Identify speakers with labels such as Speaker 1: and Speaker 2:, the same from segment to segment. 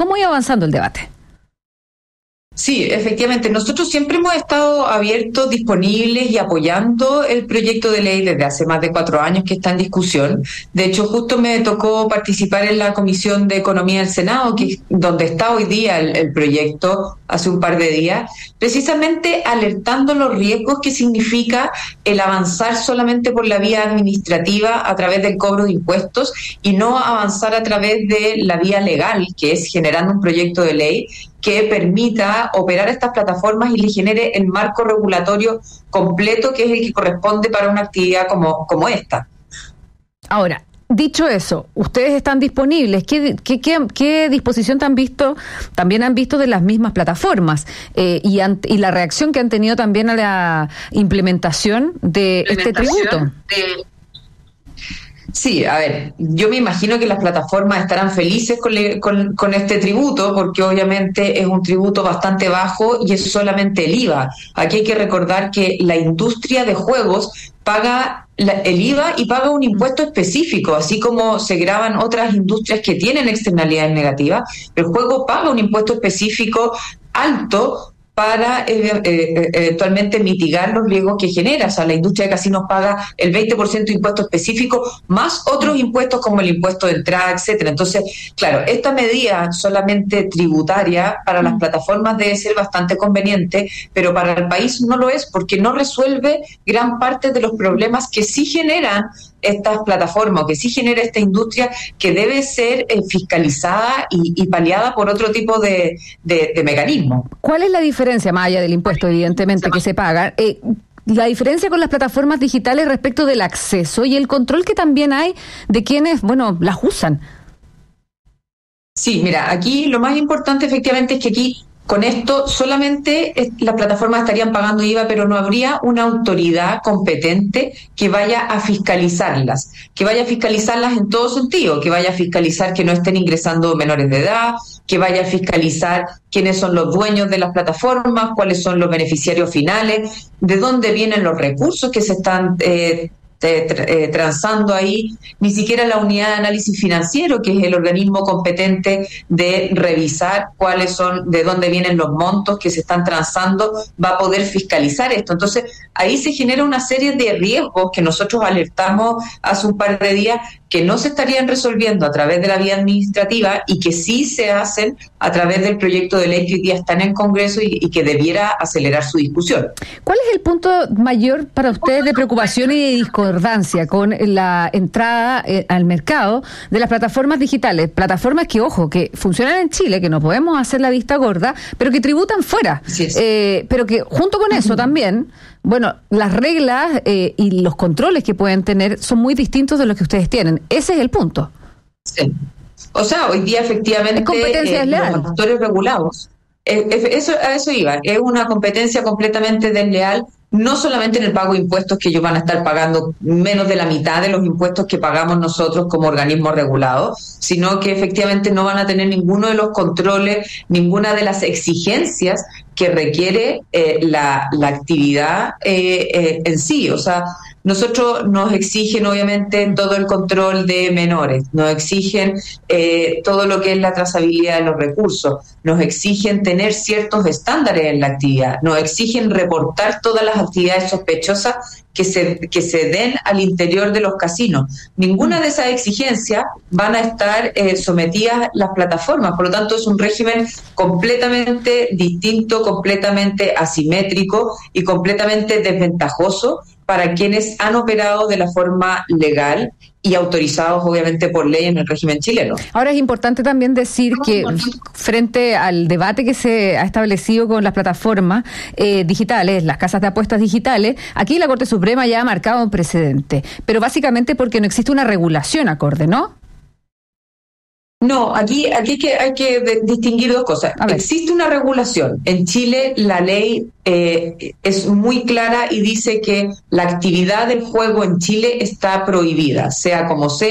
Speaker 1: ¿Cómo iba avanzando el debate?
Speaker 2: Sí, efectivamente. Nosotros siempre hemos estado abiertos, disponibles y apoyando el proyecto de ley desde hace más de 4 años que está en discusión. De hecho, justo me tocó participar en la Comisión de Economía del Senado, que es donde está hoy día el proyecto, hace un par de días, precisamente alertando los riesgos que significa el avanzar solamente por la vía administrativa a través del cobro de impuestos y no avanzar a través de la vía legal, que es generando un proyecto de ley que permita operar estas plataformas y le genere el marco regulatorio completo que es el que corresponde para una actividad como esta.
Speaker 1: Ahora, dicho eso, ustedes están disponibles. ¿Qué disposición también han visto de las mismas plataformas y la reacción que han tenido también a la implementación de este tributo?
Speaker 2: Sí, a ver, yo me imagino que las plataformas estarán felices con este tributo, porque obviamente es un tributo bastante bajo y es solamente el IVA. Aquí hay que recordar que la industria de juegos paga el IVA y paga un impuesto específico, así como se graban otras industrias que tienen externalidades negativas. El juego paga un impuesto específico alto para eventualmente mitigar los riesgos que genera. O sea, la industria de casinos paga el 20% de impuesto específico, más otros impuestos como el impuesto de entrada, etcétera. Entonces, claro, esta medida solamente tributaria para las plataformas debe ser bastante conveniente, pero para el país no lo es, porque no resuelve gran parte de los problemas que sí generan estas plataformas, que sí genera esta industria, que debe ser fiscalizada y paliada por otro tipo de mecanismos.
Speaker 1: ¿Cuál es la diferencia, más allá del impuesto, evidentemente, que se paga? La diferencia con las plataformas digitales respecto del acceso y el control que también hay de quienes, las usan.
Speaker 2: Sí, mira, aquí lo más importante efectivamente es que aquí con esto solamente las plataformas estarían pagando IVA, pero no habría una autoridad competente que vaya a fiscalizarlas en todo sentido, que vaya a fiscalizar que no estén ingresando menores de edad, que vaya a fiscalizar quiénes son los dueños de las plataformas, cuáles son los beneficiarios finales, de dónde vienen los recursos que se están transando ahí. Ni siquiera la unidad de análisis financiero, que es el organismo competente de revisar de dónde vienen los montos que se están transando, va a poder fiscalizar esto. Entonces, ahí se genera una serie de riesgos que nosotros alertamos hace un par de días, que no se estarían resolviendo a través de la vía administrativa y que sí se hacen a través del proyecto de ley que hoy día está en el Congreso y que debiera acelerar su discusión.
Speaker 1: ¿Cuál es el punto mayor para ustedes de preocupación y de discordancia con la entrada al mercado de las plataformas digitales? Plataformas que, ojo, que funcionan en Chile, que no podemos hacer la vista gorda, pero que tributan fuera. Pero que junto con eso también, las reglas y los controles que pueden tener son muy distintos de los que ustedes tienen. Ese es el punto.
Speaker 2: Sí. O sea, hoy día efectivamente
Speaker 1: es competencia desleal.
Speaker 2: Los actores regulados, a eso iba, es una competencia completamente desleal, no solamente en el pago de impuestos, que ellos van a estar pagando menos de la mitad de los impuestos que pagamos nosotros como organismo regulado, sino que efectivamente no van a tener ninguno de los controles, ninguna de las exigencias que requiere la actividad en sí. O sea, nosotros nos exigen obviamente todo el control de menores, nos exigen todo lo que es la trazabilidad de los recursos, nos exigen tener ciertos estándares en la actividad, nos exigen reportar todas las actividades sospechosas que se den al interior de los casinos. Ninguna de esas exigencias van a estar sometidas las plataformas, por lo tanto es un régimen completamente distinto, completamente asimétrico y completamente desventajoso para quienes han operado de la forma legal y autorizados obviamente por ley en el régimen chileno.
Speaker 1: Ahora es importante también decir que frente al debate que se ha establecido con las plataformas digitales, las casas de apuestas digitales, aquí la Corte Suprema ya ha marcado un precedente, pero básicamente porque no existe una regulación acorde, ¿no?
Speaker 2: No, aquí hay que distinguir dos cosas. Existe una regulación. En Chile la ley es muy clara y dice que la actividad del juego en Chile está prohibida, sea,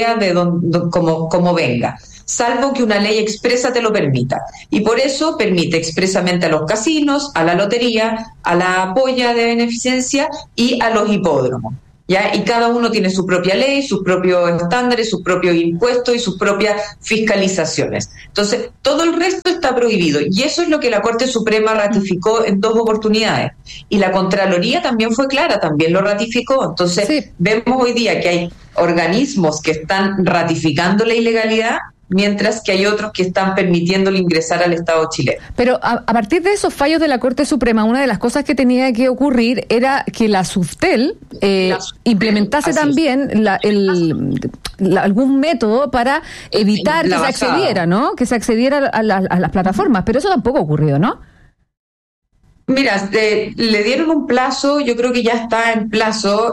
Speaker 2: como venga, salvo que una ley expresa te lo permita. Y por eso permite expresamente a los casinos, a la lotería, a la polla de beneficencia y a los hipódromos. ¿ya? Y cada uno tiene su propia ley, sus propios estándares, sus propios impuestos y sus propias fiscalizaciones. Entonces, todo el resto está prohibido. Y eso es lo que la Corte Suprema ratificó en 2 oportunidades. Y la Contraloría también fue clara, también lo ratificó. Entonces, sí, vemos hoy día que hay organismos que están ratificando la ilegalidad, mientras que hay otros que están permitiéndole ingresar al Estado chileno.
Speaker 1: Pero a partir de esos fallos de la Corte Suprema, una de las cosas que tenía que ocurrir era que la SUSTEL implementase también algún método para evitar que se accediera, ¿no? Que se accediera a las plataformas, pero eso tampoco ocurrió, ¿no?
Speaker 2: Mira, le dieron un plazo, yo creo que ya está en plazo,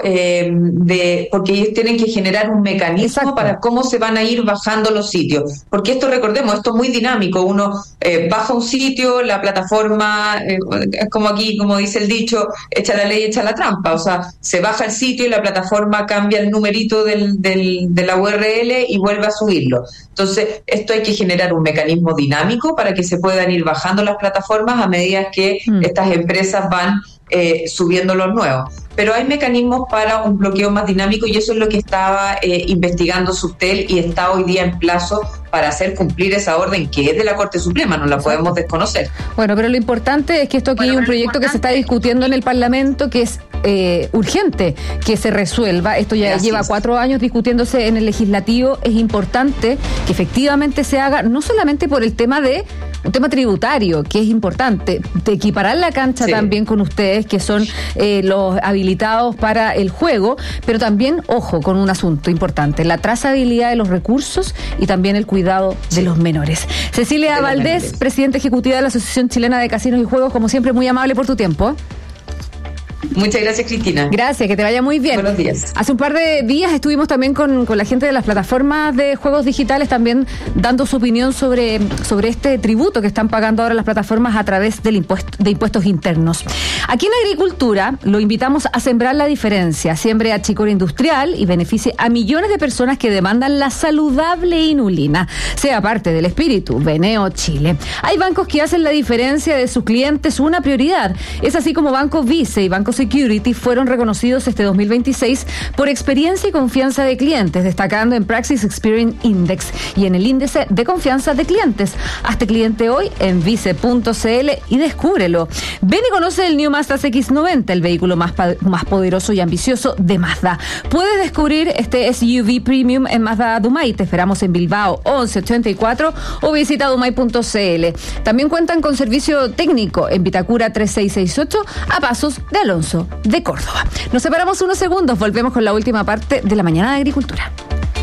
Speaker 2: porque ellos tienen que generar un mecanismo. Exacto. Para cómo se van a ir bajando los sitios. Porque esto, recordemos, esto es muy dinámico. Uno baja un sitio, la plataforma, es como aquí, como dice el dicho, echa la ley, echa la trampa. O sea, se baja el sitio y la plataforma cambia el numerito de la URL y vuelve a subirlo. Entonces, esto hay que generar un mecanismo dinámico para que se puedan ir bajando las plataformas a medida que estas empresas van subiendo los nuevos. Pero hay mecanismos para un bloqueo más dinámico y eso es lo que estaba investigando SUSTEL y está hoy día en plazo para hacer cumplir esa orden que es de la Corte Suprema, no la podemos desconocer.
Speaker 1: Bueno, pero lo importante es que esto aquí hay un proyecto que se está discutiendo en el Parlamento que es urgente que se resuelva. Esto ya lleva 4 años discutiéndose en el Legislativo. Es importante que efectivamente se haga, no solamente por el tema un tema tributario, que es importante, de equiparar la cancha también con ustedes, que son los habilitados para el juego, pero también, ojo, con un asunto importante, la trazabilidad de los recursos y también el cuidado de los menores. Cecilia Valdés, presidenta ejecutiva de la Asociación Chilena de Casinos y Juegos, como siempre, muy amable por tu tiempo.
Speaker 2: Muchas gracias, Cristina.
Speaker 1: Gracias, que te vaya muy bien.
Speaker 2: Buenos días.
Speaker 1: Hace un par de días estuvimos también con la gente de las plataformas de juegos digitales también dando su opinión sobre este tributo que están pagando ahora las plataformas a través de impuestos internos. Aquí en Agricultura lo invitamos a sembrar la diferencia. Siembre achicora industrial y beneficie a millones de personas que demandan la saludable inulina. Sea parte del espíritu Beneo Chile. Hay bancos que hacen la diferencia de sus clientes una prioridad. Es así como Banco Vice y Banco Security fueron reconocidos este 2026 por experiencia y confianza de clientes, destacando en Praxis Experience Index y en el índice de confianza de clientes. Hazte cliente hoy en vice.cl y descúbrelo. Ven y conoce el New Mazda CX-90, el vehículo más poderoso y ambicioso de Mazda. Puedes descubrir este SUV Premium en Mazda Dumay. Te esperamos en Bilbao 1184 o visita dumay.cl. También cuentan con servicio técnico en Vitacura 3668 a pasos de Alonso de Córdoba. Nos separamos unos segundos, volvemos con la última parte de la mañana de Agricultura.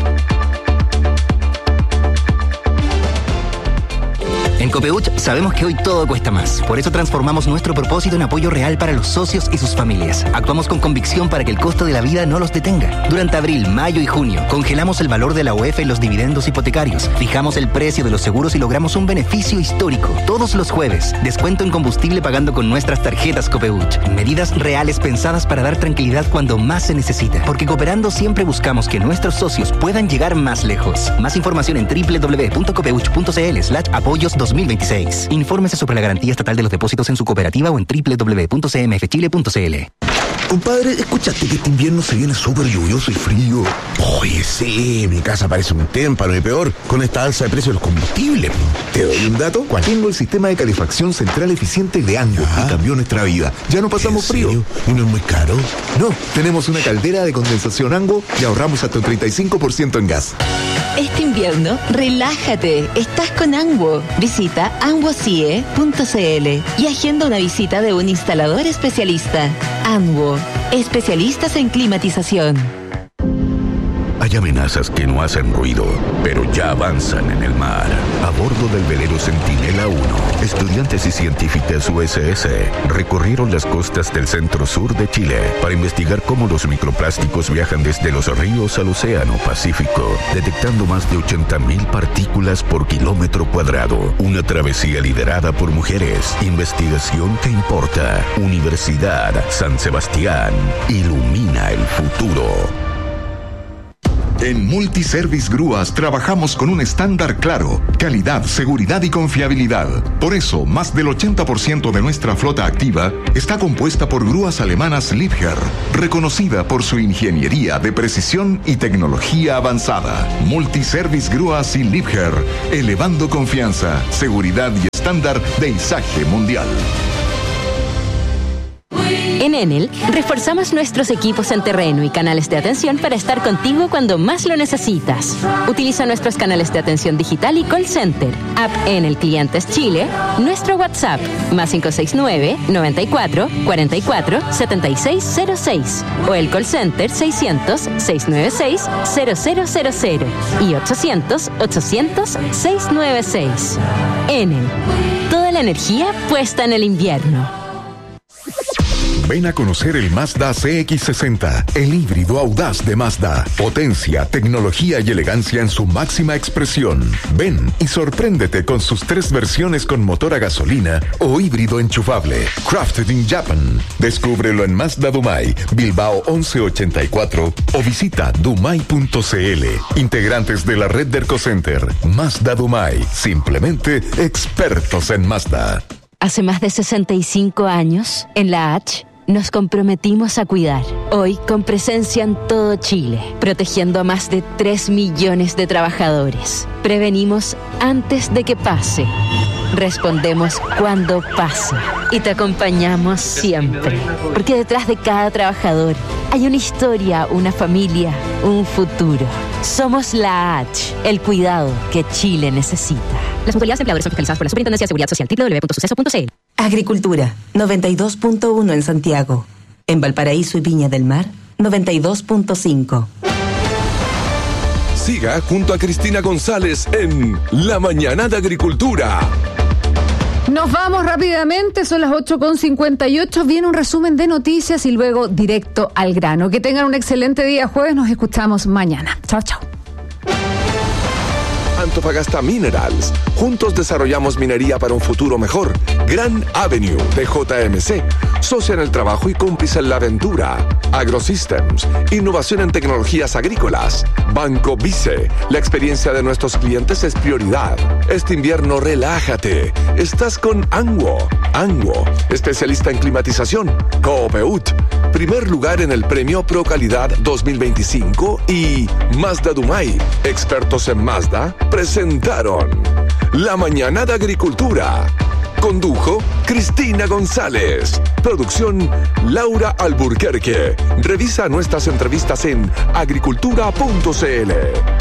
Speaker 3: En Copeuch sabemos que hoy todo cuesta más. Por eso transformamos nuestro propósito en apoyo real para los socios y sus familias. Actuamos con convicción para que el costo de la vida no los detenga. Durante abril, mayo y junio, congelamos el valor de la UEF en los dividendos hipotecarios, fijamos el precio de los seguros y logramos un beneficio histórico. Todos los jueves, descuento en combustible pagando con nuestras tarjetas Copeuch. Medidas reales pensadas para dar tranquilidad cuando más se necesita. Porque cooperando siempre buscamos que nuestros socios puedan llegar más lejos. Más información en www.copeuch.cl/apoyos 2026. Infórmese sobre la garantía estatal de los depósitos en su cooperativa o en www.cmfchile.cl.
Speaker 4: Compadre, ¿escuchaste que este invierno se viene súper lluvioso y frío? Oye, sí, mi casa parece un témpano y peor con esta alza de precios de los combustibles. ¿Te doy un dato?
Speaker 5: ¿Cuál? Tengo el sistema de calefacción central eficiente de Ango y cambió nuestra vida. Ya no pasamos frío.
Speaker 4: ¿Y no es muy caro?
Speaker 5: No, tenemos una caldera de condensación Ango y ahorramos hasta un 35% en gas.
Speaker 6: Este invierno, relájate. Estás con Ango. Visita angocie.cl y agenda una visita de un instalador especialista. Ango, especialistas en climatización.
Speaker 7: Hay amenazas que no hacen ruido, pero ya avanzan en el mar. A bordo del velero Centinela 1, estudiantes y científicas USS recorrieron las costas del centro-sur de Chile para investigar cómo los microplásticos viajan desde los ríos al océano Pacífico, detectando más de 80.000 partículas por kilómetro cuadrado. Una travesía liderada por mujeres. Investigación que importa. Universidad San Sebastián. Ilumina el futuro. En Multiservice Grúas trabajamos con un estándar claro: calidad, seguridad y confiabilidad. Por eso, más del 80% de nuestra flota activa está compuesta por grúas alemanas Liebherr, reconocida por su ingeniería de precisión y tecnología avanzada. Multiservice Grúas y Liebherr, elevando confianza, seguridad y estándar de izaje mundial.
Speaker 6: En Enel, reforzamos nuestros equipos en terreno y canales de atención para estar contigo cuando más lo necesitas. Utiliza nuestros canales de atención digital y call center, app Enel Clientes Chile, nuestro WhatsApp, más 569-94-44-7606, o el call center 600-696-0000 y 800-800-696. Enel, toda la energía puesta en el invierno.
Speaker 7: Ven a conocer el Mazda CX-60, el híbrido audaz de Mazda. Potencia, tecnología y elegancia en su máxima expresión. Ven y sorpréndete con sus 3 versiones con motor a gasolina o híbrido enchufable. Crafted in Japan. Descúbrelo en Mazda Dumai, Bilbao 1184 o visita dumai.cl. Integrantes de la red de Ercocenter. Mazda Dumai. Simplemente expertos en Mazda.
Speaker 6: Hace más de 65 años, en la H, nos comprometimos a cuidar. Hoy, con presencia en todo Chile, protegiendo a más de 3 millones de trabajadores. Prevenimos antes de que pase. Respondemos cuando pasa. Y te acompañamos siempre. Porque detrás de cada trabajador hay una historia, una familia, un futuro. Somos la H, el cuidado que Chile necesita. Las mutualidades de empleadores son fiscalizadas por la Superintendencia de Seguridad Social. www.suceso.cl.
Speaker 8: Agricultura, 92.1 en Santiago. En Valparaíso y Viña del Mar, 92.5.
Speaker 9: Siga junto a Cristina González en La Mañana de Agricultura.
Speaker 1: Nos vamos rápidamente, son las 8:58, viene un resumen de noticias y luego directo al grano. Que tengan un excelente día jueves, nos escuchamos mañana. Chao, chao.
Speaker 9: Antofagasta Minerals. Juntos desarrollamos minería para un futuro mejor. Gran Avenue de JMC. Socia en el trabajo y cómplice en la aventura. AgroSystems. Innovación en tecnologías agrícolas. Banco Vice. La experiencia de nuestros clientes es prioridad. Este invierno relájate. Estás con Anguo. Anguo. Especialista en climatización. Copeut. Primer lugar en el premio Pro Calidad 2025. Y Mazda Dumai. Expertos en Mazda presentaron La Mañana de Agricultura. Condujo Cristina González. Producción Laura Alburquerque. Revisa nuestras entrevistas en agricultura.cl.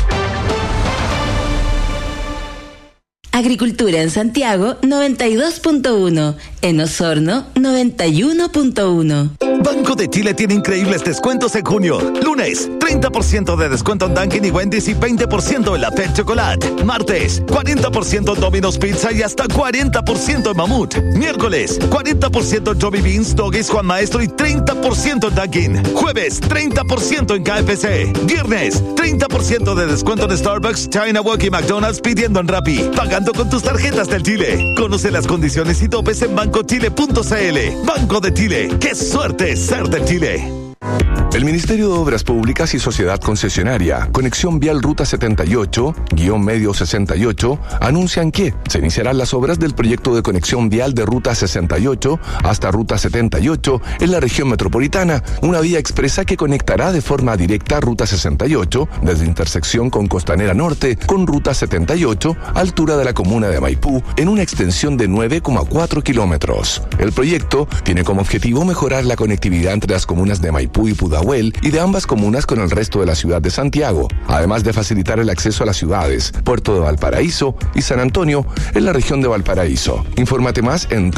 Speaker 8: Agricultura en Santiago, 92.1. En Osorno, 91.1.
Speaker 10: Banco de Chile tiene increíbles descuentos en junio. Lunes, 30% de descuento en Dunkin' y Wendy's y 20% en la Pet Chocolate. Martes, 40% en Domino's Pizza y hasta 40% en Mamut. Miércoles, 40% en Joby Beans, Doggies, Juan Maestro y 30% en Dunkin'. Jueves, 30% en KFC. Viernes, 30% de descuento en Starbucks, China Walk y McDonald's pidiendo en Rappi. Pagando con tus tarjetas del Chile. Conoce las condiciones y topes en bancochile.cl. Banco de Chile. ¡Qué suerte ser de Chile!
Speaker 9: El Ministerio de Obras Públicas y Sociedad Concesionaria, Conexión Vial Ruta 78-Medio 68, anuncian que se iniciarán las obras del proyecto de conexión vial de Ruta 68 hasta Ruta 78 en la región metropolitana, una vía expresa que conectará de forma directa Ruta 68 desde intersección con Costanera Norte con Ruta 78, altura de la comuna de Maipú, en una extensión de 9,4 kilómetros. El proyecto tiene como objetivo mejorar la conectividad entre las comunas de Maipú y Pudahuel y de ambas comunas con el resto de la ciudad de Santiago, además de facilitar el acceso a las ciudades Puerto de Valparaíso y San Antonio en la región de Valparaíso. Infórmate más en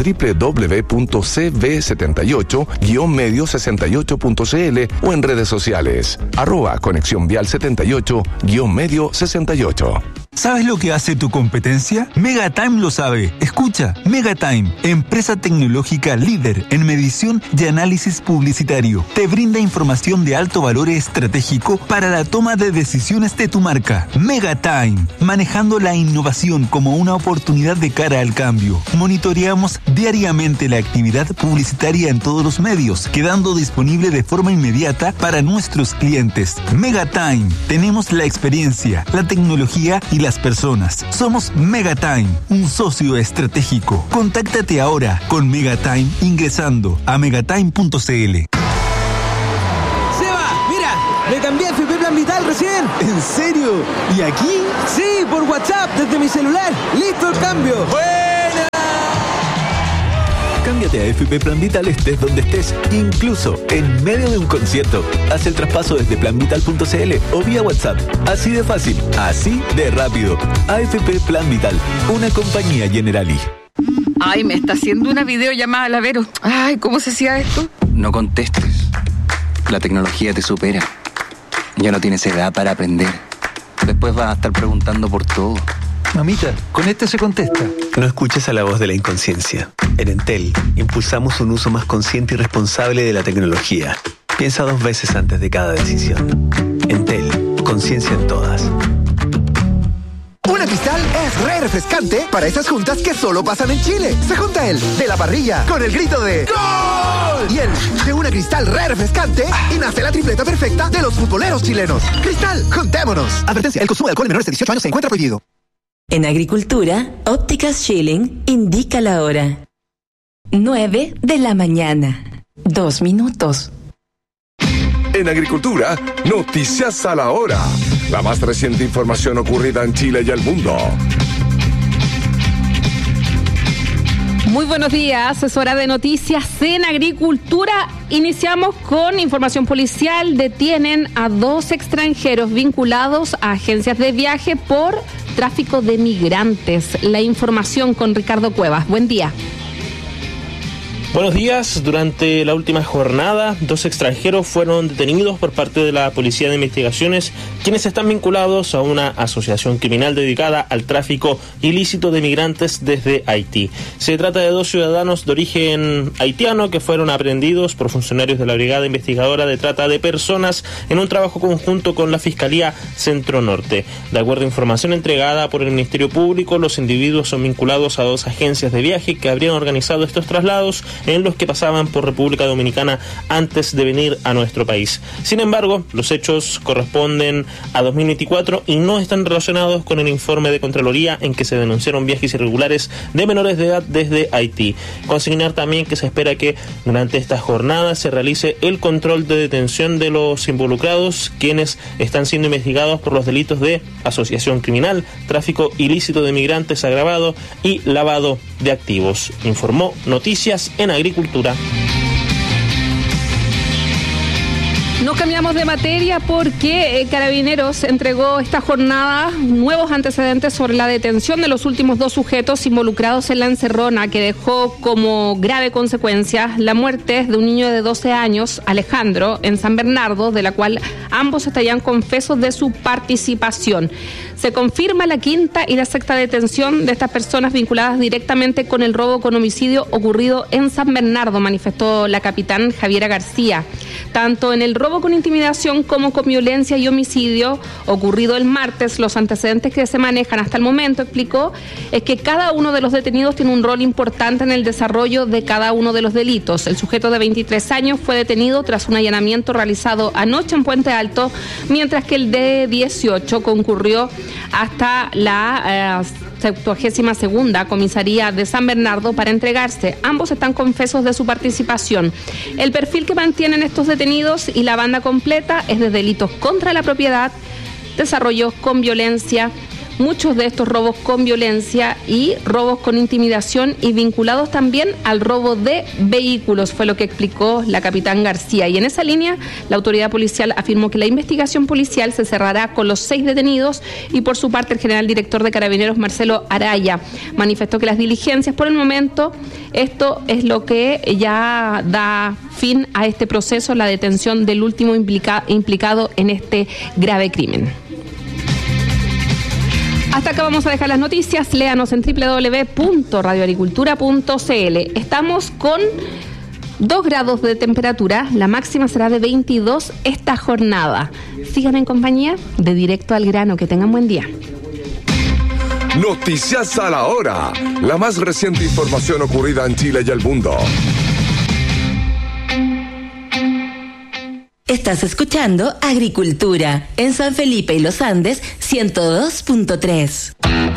Speaker 9: www.cv78-medio68.cl o en redes sociales @Conexión Vial 78-Medio 68.
Speaker 11: ¿Sabes lo que hace tu competencia? Megatime lo sabe. Escucha, Megatime, empresa tecnológica líder en medición y análisis publicitario. Te brinda información de alto valor estratégico para la toma de decisiones de tu marca. Megatime, manejando la innovación como una oportunidad de cara al cambio. Monitoreamos diariamente la actividad publicitaria en todos los medios, quedando disponible de forma inmediata para nuestros clientes. Megatime, tenemos la experiencia, la tecnología y las personas. Somos Megatime, un socio estratégico. Contáctate ahora con Megatime ingresando a megatime.cl.
Speaker 12: Seba, mira, me cambié a FP Plan Vital recién.
Speaker 11: ¿En serio? ¿Y aquí?
Speaker 12: Sí, por WhatsApp, desde mi celular. ¡Listo el cambio! ¡Buena!
Speaker 10: Cámbiate a FP Plan Vital estés donde estés, incluso en medio de un concierto. Haz el traspaso desde planvital.cl o vía WhatsApp. Así de fácil, así de rápido. AFP Plan Vital, una compañía Generali.
Speaker 1: Ay, me está haciendo una videollamada la Vero. Ay, ¿cómo se hacía esto?
Speaker 3: No contestes. La tecnología te supera. Ya no tienes edad para aprender. Después vas a estar preguntando por todo.
Speaker 13: Mamita, con este se contesta.
Speaker 14: No escuches a la voz de la inconsciencia. En Entel, impulsamos un uso más consciente y responsable de la tecnología. Piensa 2 veces antes de cada decisión. Entel, conciencia en todas.
Speaker 15: Una Cristal es re refrescante para esas juntas que solo pasan en Chile. Se junta el de la parrilla con el grito de ¡Gol! Y el de una Cristal re refrescante y nace la tripleta perfecta de los futboleros chilenos. Cristal, juntémonos. Advertencia, el consumo de alcohol en menores de 18 años se encuentra prohibido.
Speaker 6: En Agricultura, Ópticas Schilling indica la hora. 9 de la mañana. 2 minutos.
Speaker 9: En Agricultura, noticias a la hora. La más reciente información ocurrida en Chile y el mundo.
Speaker 16: Muy buenos días, es hora de noticias en Agricultura. Iniciamos con información policial. Detienen a 2 extranjeros vinculados a agencias de viaje por tráfico de migrantes. La información con Ricardo Cuevas. Buen día.
Speaker 17: Buenos días. Durante la última jornada, 2 extranjeros fueron detenidos por parte de la Policía de Investigaciones, quienes están vinculados a una asociación criminal dedicada al tráfico ilícito de migrantes desde Haití. Se trata de 2 ciudadanos de origen haitiano que fueron aprehendidos por funcionarios de la Brigada Investigadora de Trata de Personas en un trabajo conjunto con la Fiscalía Centro Norte. De acuerdo a información entregada por el Ministerio Público, los individuos son vinculados a 2 agencias de viaje que habrían organizado estos traslados en los que pasaban por República Dominicana antes de venir a nuestro país. Sin embargo, los hechos corresponden a 2024 y no están relacionados con el informe de Contraloría en que se denunciaron viajes irregulares de menores de edad desde Haití. Consignar también que se espera que durante esta jornada se realice el control de detención de los involucrados, quienes están siendo investigados por los delitos de asociación criminal, tráfico ilícito de migrantes agravado y lavado de activos. Informó Noticias en Agricultura.
Speaker 16: Nos cambiamos de materia porque Carabineros entregó esta jornada nuevos antecedentes sobre la detención de los últimos 2 sujetos involucrados en la encerrona que dejó como grave consecuencia la muerte de un niño de 12 años, Alejandro, en San Bernardo, de la cual ambos estarían confesos de su participación. Se confirma la 5ª y la 6ª detención de estas personas vinculadas directamente con el robo con homicidio ocurrido en San Bernardo, manifestó la capitán Javiera García. Tanto en el robo con intimidación como con violencia y homicidio ocurrido el martes, los antecedentes que se manejan hasta el momento, explicó, es que cada uno de los detenidos tiene un rol importante en el desarrollo de cada uno de los delitos. El sujeto de 23 años fue detenido tras un allanamiento realizado anoche en Puente Alto, mientras que el de 18 concurrió hasta la 72ª comisaría de San Bernardo para entregarse. Ambos están confesos de su participación. El perfil que mantienen estos detenidos y la banda completa es de delitos contra la propiedad, desarrollos con violencia, muchos de estos robos con violencia y robos con intimidación y vinculados también al robo de vehículos, fue lo que explicó la capitán García. Y en esa línea, la autoridad policial afirmó que la investigación policial se cerrará con los 6 detenidos y por su parte el general director de Carabineros, Marcelo Araya, manifestó que las diligencias por el momento, esto es lo que ya da fin a este proceso, la detención del último implicado en este grave crimen. Hasta acá vamos a dejar las noticias. Léanos en www.radioagricultura.cl. Estamos con 2 grados de temperatura. La máxima será de 22 esta jornada. Sigan en compañía de Directo al Grano. Que tengan buen día.
Speaker 9: Noticias a la hora. La más reciente información ocurrida en Chile y el mundo.
Speaker 6: Estás escuchando Agricultura en San Felipe y Los Andes 102.3.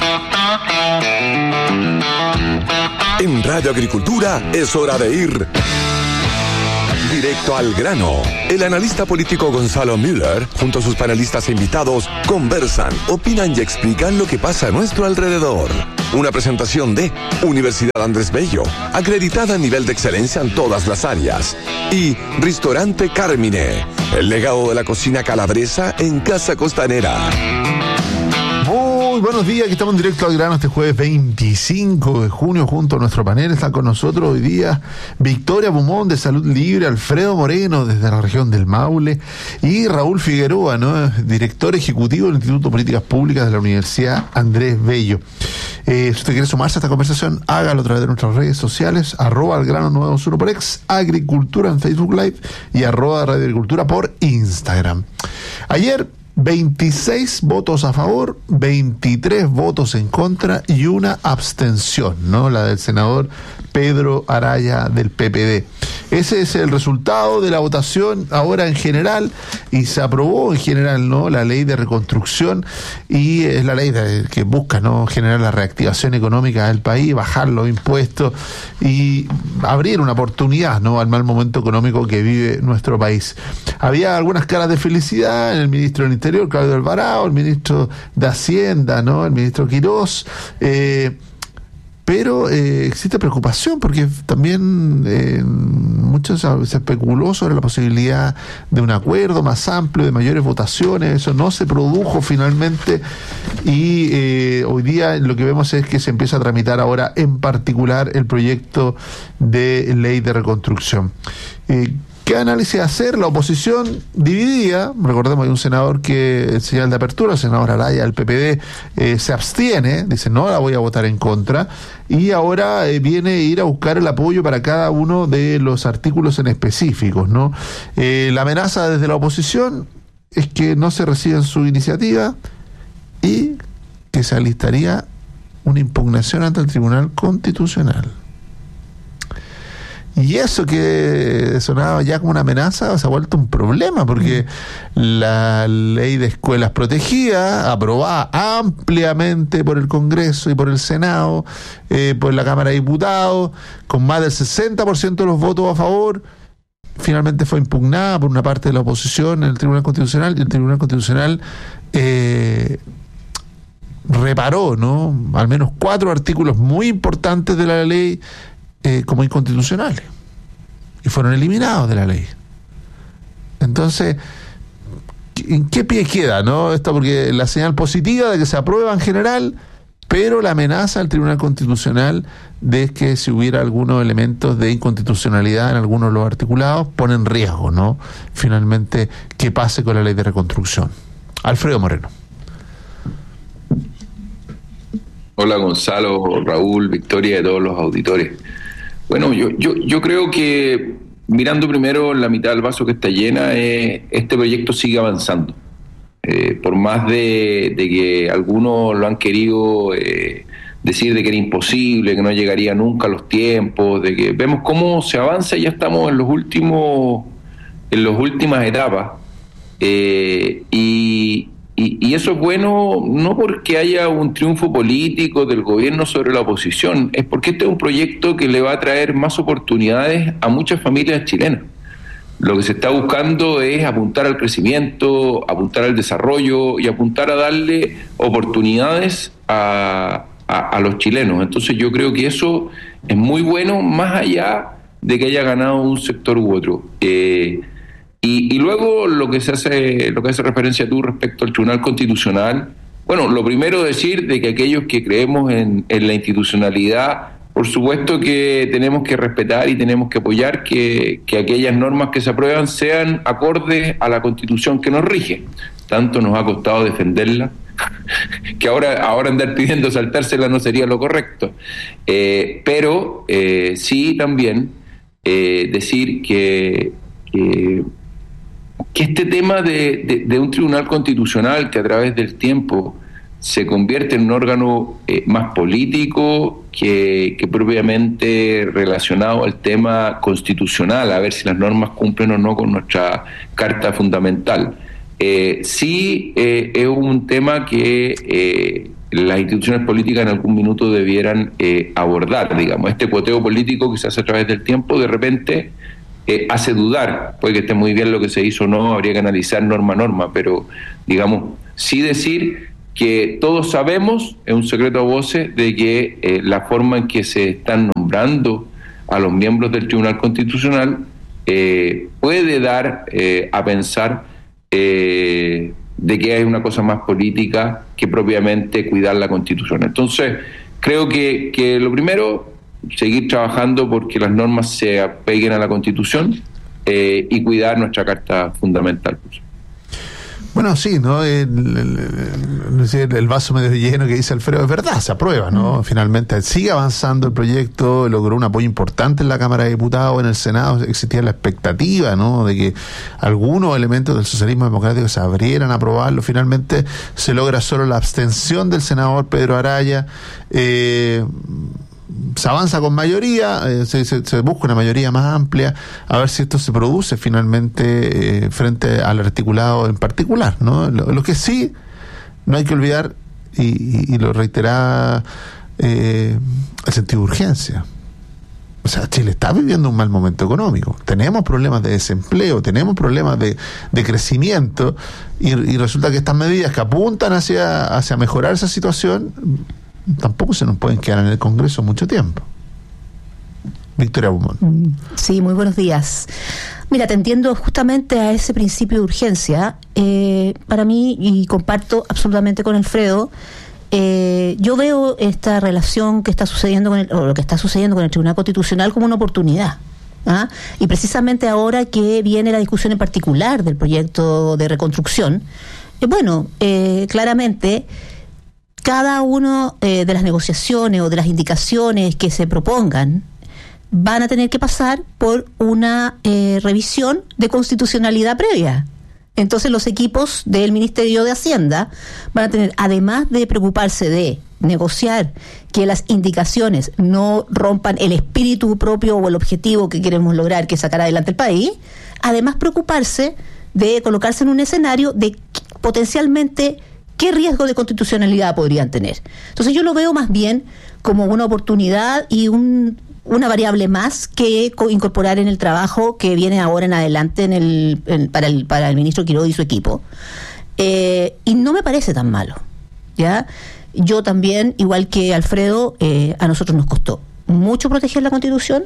Speaker 9: En Radio Agricultura es hora de ir directo al grano. El analista político Gonzalo Müller, junto a sus panelistas e invitados, conversan, opinan y explican lo que pasa a nuestro alrededor. Una presentación de Universidad Andrés Bello, acreditada a nivel de excelencia en todas las áreas. Y Ristorante Carmine, el legado de la cocina calabresa en Casa Costanera.
Speaker 18: Muy buenos días, aquí estamos en Directo al Grano este jueves 25 de junio junto a nuestro panel. Están con nosotros hoy día Victoria Bumón de Salud Libre, Alfredo Moreno desde la región del Maule y Raúl Figueroa, ¿no?, director ejecutivo del Instituto de Políticas Públicas de la Universidad Andrés Bello. Si usted quiere sumarse a esta conversación, hágalo a través de nuestras redes sociales, @algrano921 por X, Agricultura en Facebook Live y @Radio Agricultura por Instagram. Ayer 26 votos a favor, 23 votos en contra y una abstención, ¿no? La del senador Pedro Araya del PPD. Ese es el resultado de la votación ahora en general, y se aprobó en general, ¿no?, la ley de reconstrucción, y es la ley que busca, ¿no?, generar la reactivación económica del país, bajar los impuestos y abrir una oportunidad, ¿no?, al mal momento económico que vive nuestro país. Había algunas caras de felicidad en el ministro del Interior, Claudio Alvarado, el ministro de Hacienda, ¿no?, el ministro Quirós, pero existe preocupación porque también mucho se especuló sobre la posibilidad de un acuerdo más amplio, de mayores votaciones. Eso no se produjo finalmente, y hoy día lo que vemos es que se empieza a tramitar ahora en particular el proyecto de ley de reconstrucción. ¿Qué análisis hacer? La oposición dividida. Recordemos, hay un senador que, en señal de apertura, el senador Araya del PPD, se abstiene, dice no la voy a votar en contra, y ahora viene a ir a buscar el apoyo para cada uno de los artículos en específicos, ¿no? La amenaza desde la oposición es que no se reciba su iniciativa y que se alistaría una impugnación ante el Tribunal Constitucional. Y eso que sonaba ya como una amenaza se ha vuelto un problema, porque la ley de escuelas protegidas, aprobada ampliamente por el Congreso y por el Senado, por la Cámara de Diputados, con más del 60% de los votos a favor, finalmente fue impugnada por una parte de la oposición en el Tribunal Constitucional, y el Tribunal Constitucional reparó, ¿no?, al menos 4 artículos muy importantes de la ley como inconstitucionales, y fueron eliminados de la ley. Entonces, ¿en qué pie queda, no? Esto, porque la señal positiva de que se aprueba en general, pero la amenaza al Tribunal Constitucional de que si hubiera algunos elementos de inconstitucionalidad en algunos de los articulados, pone en riesgo, ¿no?, finalmente, qué pase con la ley de reconstrucción. Alfredo Moreno.
Speaker 19: Hola Gonzalo, Raúl, Victoria y todos los auditores. Bueno, yo creo que mirando primero la mitad del vaso que está llena, este proyecto sigue avanzando. Por más de que algunos lo han querido decir de que era imposible, que no llegaría nunca a los tiempos, de que vemos cómo se avanza y ya estamos en las últimas etapas. Y eso es bueno no porque haya un triunfo político del gobierno sobre la oposición, es porque este es un proyecto que le va a traer más oportunidades a muchas familias chilenas. Lo que se está buscando es apuntar al crecimiento, apuntar al desarrollo y apuntar a darle oportunidades a los chilenos. Entonces yo creo que eso es muy bueno, más allá de que haya ganado un sector u otro. Y luego lo que hace referencia tú respecto al Tribunal Constitucional, bueno, lo primero decir de que aquellos que creemos en la institucionalidad, por supuesto que tenemos que respetar y tenemos que apoyar que aquellas normas que se aprueban sean acordes a la Constitución que nos rige. Tanto nos ha costado defenderla, que ahora andar pidiendo saltársela no sería lo correcto. Pero sí también decir que este tema de un tribunal constitucional que a través del tiempo se convierte en un órgano más político que propiamente relacionado al tema constitucional, a ver si las normas cumplen o no con nuestra Carta Fundamental. Sí es un tema que las instituciones políticas en algún minuto debieran abordar, digamos. Este cuoteo político que se hace a través del tiempo de repente hace dudar, puede que esté muy bien lo que se hizo o no, habría que analizar norma a norma, pero digamos, sí decir que todos sabemos, es un secreto a voces, de que la forma en que se están nombrando a los miembros del Tribunal Constitucional puede dar a pensar de que hay una cosa más política que propiamente cuidar la Constitución. Entonces, creo que lo primero, seguir trabajando porque las normas se apeguen a la Constitución y cuidar nuestra Carta Fundamental.
Speaker 18: Bueno, sí, ¿no? El vaso medio lleno que dice Alfredo es verdad, se aprueba, ¿no? Finalmente sigue avanzando el proyecto, logró un apoyo importante en la Cámara de Diputados, en el Senado existía la expectativa, ¿no?, de que algunos elementos del socialismo democrático se abrieran a aprobarlo. Finalmente se logra solo la abstención del senador Pedro Araya. Se avanza con mayoría, se busca una mayoría más amplia, a ver si esto se produce finalmente frente al articulado en particular, ¿no? Lo que sí no hay que olvidar, y lo reiteraba, el sentido de urgencia. O sea, Chile está viviendo un mal momento económico, tenemos problemas de desempleo, tenemos problemas de crecimiento, y resulta que estas medidas que apuntan hacia mejorar esa situación tampoco se nos pueden quedar en el Congreso mucho tiempo. Victoria Bumón.
Speaker 20: Sí, muy buenos días. Mira, te entiendo justamente a ese principio de urgencia. Para mí, y comparto absolutamente con Alfredo, yo veo esta relación que está sucediendo o lo que está sucediendo con el Tribunal Constitucional como una oportunidad. ¿Ah? Y precisamente ahora que viene la discusión en particular del proyecto de reconstrucción, claramente cada uno de las negociaciones o de las indicaciones que se propongan van a tener que pasar por una revisión de constitucionalidad previa. Entonces los equipos del Ministerio de Hacienda van a tener, además de preocuparse de negociar que las indicaciones no rompan el espíritu propio o el objetivo que queremos lograr, que es sacar adelante el país, además preocuparse de colocarse en un escenario de potencialmente qué riesgo de constitucionalidad podrían tener. Entonces yo lo veo más bien como una oportunidad y una variable más que incorporar en el trabajo que viene ahora en adelante para el ministro Quiroga y su equipo. Y no me parece tan malo, ¿ya? Yo también, igual que Alfredo, a nosotros nos costó mucho proteger la Constitución.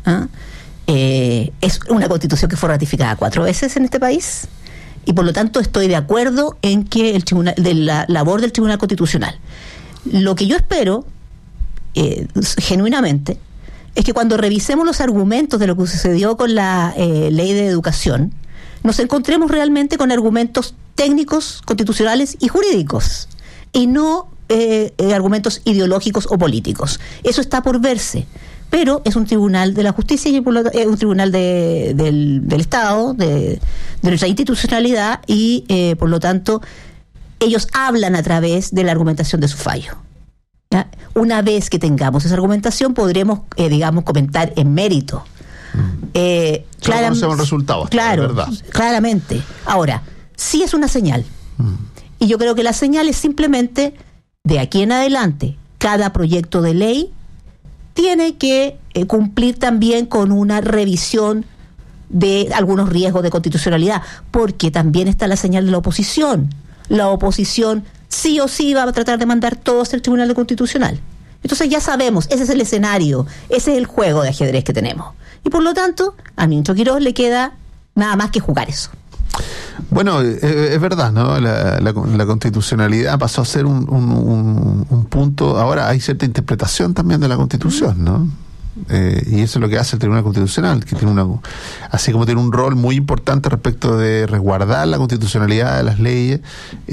Speaker 20: Es una Constitución que fue ratificada 4 veces en este país. Y por lo tanto estoy de acuerdo en que la labor del Tribunal Constitucional. Lo que yo espero, genuinamente, es que cuando revisemos los argumentos de lo que sucedió con la ley de educación, nos encontremos realmente con argumentos técnicos, constitucionales y jurídicos, y no argumentos ideológicos o políticos. Eso está por verse. Pero es un tribunal de la justicia y es un tribunal del Estado, de nuestra institucionalidad, y por lo tanto ellos hablan a través de la argumentación de su fallo. ¿Ya? Una vez que tengamos esa argumentación podremos, comentar en mérito.
Speaker 18: Conocemos resultados.
Speaker 20: Claro, verdad. Claramente. Ahora, sí es una señal. Y yo creo que la señal es simplemente, de aquí en adelante, cada proyecto de ley tiene que cumplir también con una revisión de algunos riesgos de constitucionalidad, porque también está la señal de la oposición. La oposición sí o sí va a tratar de mandar todos al Tribunal Constitucional. Entonces ya sabemos, ese es el escenario, ese es el juego de ajedrez que tenemos. Y por lo tanto, al ministro Quiroga le queda nada más que jugar eso.
Speaker 18: Bueno, es verdad, ¿no? La constitucionalidad pasó a ser un punto. Ahora hay cierta interpretación también de la Constitución, ¿no? Y eso es lo que hace el Tribunal Constitucional, que tiene así como tiene un rol muy importante respecto de resguardar la constitucionalidad de las leyes,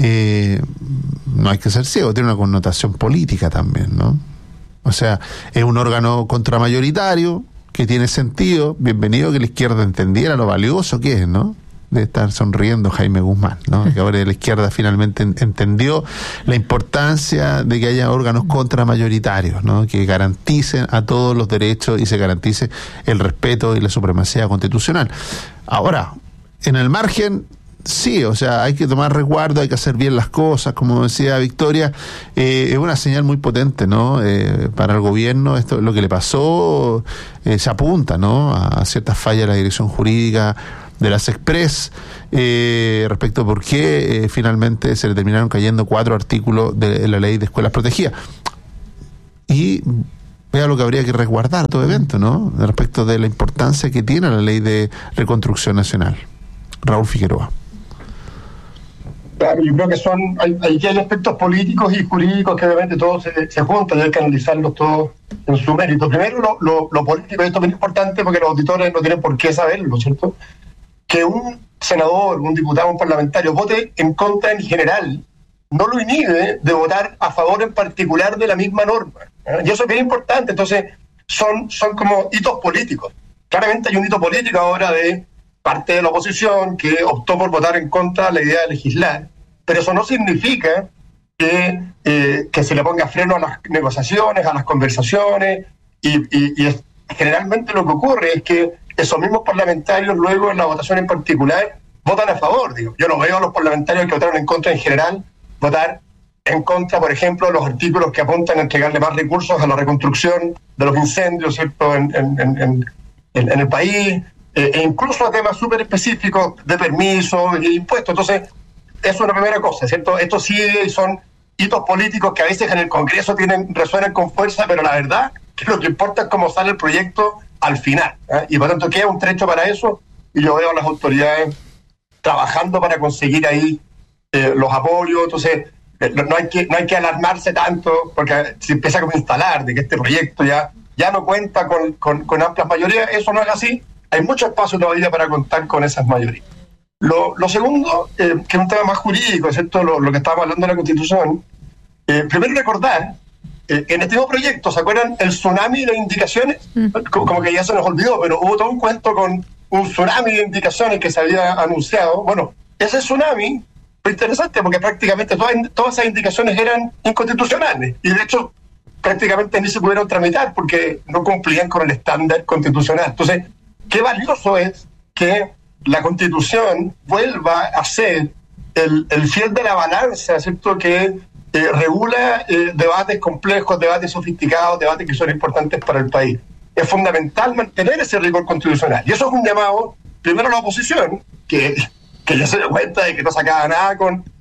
Speaker 18: no hay que ser ciego, tiene una connotación política también, ¿no? O sea, es un órgano contramayoritario que tiene sentido. Bienvenido que la izquierda entendiera lo valioso que es, ¿no? De estar sonriendo Jaime Guzmán, ¿no? Que ahora la izquierda finalmente entendió la importancia de que haya órganos contramayoritarios, ¿no? Que garanticen a todos los derechos y se garantice el respeto y la supremacía constitucional. Ahora, en el margen, sí, o sea, hay que tomar resguardo, hay que hacer bien las cosas, como decía Victoria, es una señal muy potente, ¿no? Para el gobierno, esto, lo que le pasó, se apunta, ¿no? A ciertas fallas de la dirección jurídica de las Express, respecto a por qué finalmente se le terminaron cayendo 4 artículos de la ley de escuelas protegidas. Y vea lo que habría que resguardar todo evento, ¿no? Respecto de la importancia que tiene la ley de reconstrucción nacional. Raúl Figueroa.
Speaker 21: Claro, yo creo que hay aspectos políticos y jurídicos que obviamente todos se juntan y hay que analizarlos todos en su mérito. Primero, lo político, esto es muy importante porque los auditores no tienen por qué saberlo, ¿cierto? Que un senador, un diputado, un parlamentario vote en contra en general no lo inhibe de votar a favor en particular de la misma norma, ¿eh? Y eso es bien importante. Entonces son como hitos políticos. Claramente hay un hito político ahora de parte de la oposición que optó por votar en contra de la idea de legislar, pero eso no significa que se le ponga freno a las negociaciones, a las conversaciones, y generalmente lo que ocurre es que esos mismos parlamentarios luego en la votación en particular votan a favor. Yo no veo a los parlamentarios que votaron en contra en general votar en contra, por ejemplo, de los artículos que apuntan a entregarle más recursos a la reconstrucción de los incendios, ¿cierto? En el país, e incluso a temas súper específicos de permisos e impuestos. Entonces, eso es una primera cosa, ¿cierto? Esto sí son hitos políticos que a veces en el Congreso resuenan con fuerza, pero la verdad que lo que importa es cómo sale el proyecto al final, ¿eh? Y por tanto queda un trecho para eso, y yo veo a las autoridades trabajando para conseguir ahí los apoyos. Entonces no hay que alarmarse tanto porque se empieza a instalar de que este proyecto ya no cuenta con amplias mayorías. Eso no es así, hay mucho espacio todavía para contar con esas mayorías. Lo segundo, que es un tema más jurídico, ¿cierto? Lo que estábamos hablando de la Constitución, primero recordar, en este nuevo proyecto, ¿se acuerdan el tsunami de indicaciones? Como que ya se nos olvidó, pero hubo todo un cuento con un tsunami de indicaciones que se había anunciado. Bueno, ese tsunami fue interesante porque prácticamente todas esas indicaciones eran inconstitucionales y de hecho prácticamente ni se pudieron tramitar porque no cumplían con el estándar constitucional. Entonces, qué valioso es que la Constitución vuelva a ser el fiel de la balanza, ¿cierto? Que regula debates complejos, debates sofisticados, debates que son importantes para el país. Es fundamental mantener ese rigor constitucional. Y eso es un llamado, primero a la oposición, que ya se dio cuenta de que no sacaba nada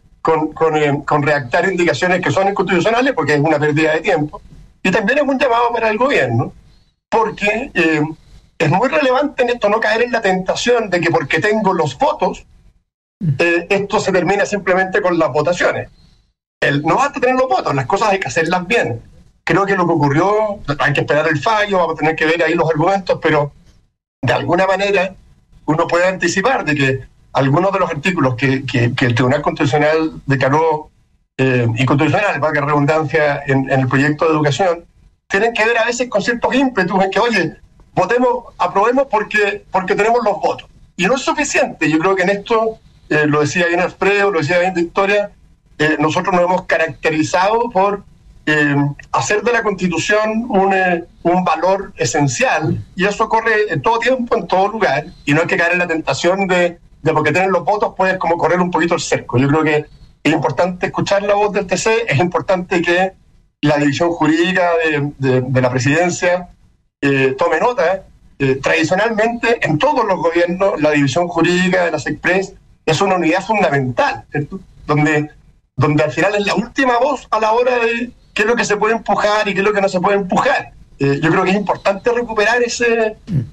Speaker 21: con redactar indicaciones que son inconstitucionales, porque es una pérdida de tiempo. Y también es un llamado para el gobierno, porque es muy relevante en esto no caer en la tentación de que porque tengo los votos, esto se termina simplemente con las votaciones. No basta tener los votos, las cosas hay que hacerlas bien. Creo que lo que ocurrió, hay que esperar el fallo, vamos a tener que ver ahí los argumentos, pero de alguna manera uno puede anticipar de que algunos de los artículos que el Tribunal Constitucional declaró inconstitucionales, para que redundancia en el proyecto de educación, tienen que ver a veces con ciertos ímpetus en que, oye, aprobemos porque tenemos los votos. Y no es suficiente. Yo creo que en esto, lo decía bien Alfredo, lo decía bien Victoria, nosotros nos hemos caracterizado por hacer de la Constitución un valor esencial, y eso ocurre en todo tiempo, en todo lugar, y no hay que caer en la tentación de porque tienen los votos puedes como correr un poquito el cerco. Yo creo que es importante escuchar la voz del TC, es importante que la división jurídica de la presidencia tome nota. Tradicionalmente, en todos los gobiernos, la división jurídica de las Express es una unidad fundamental, ¿cierto? Donde al final es la última voz a la hora de qué es lo que se puede empujar y qué es lo que no se puede empujar. Yo creo que es importante recuperar ese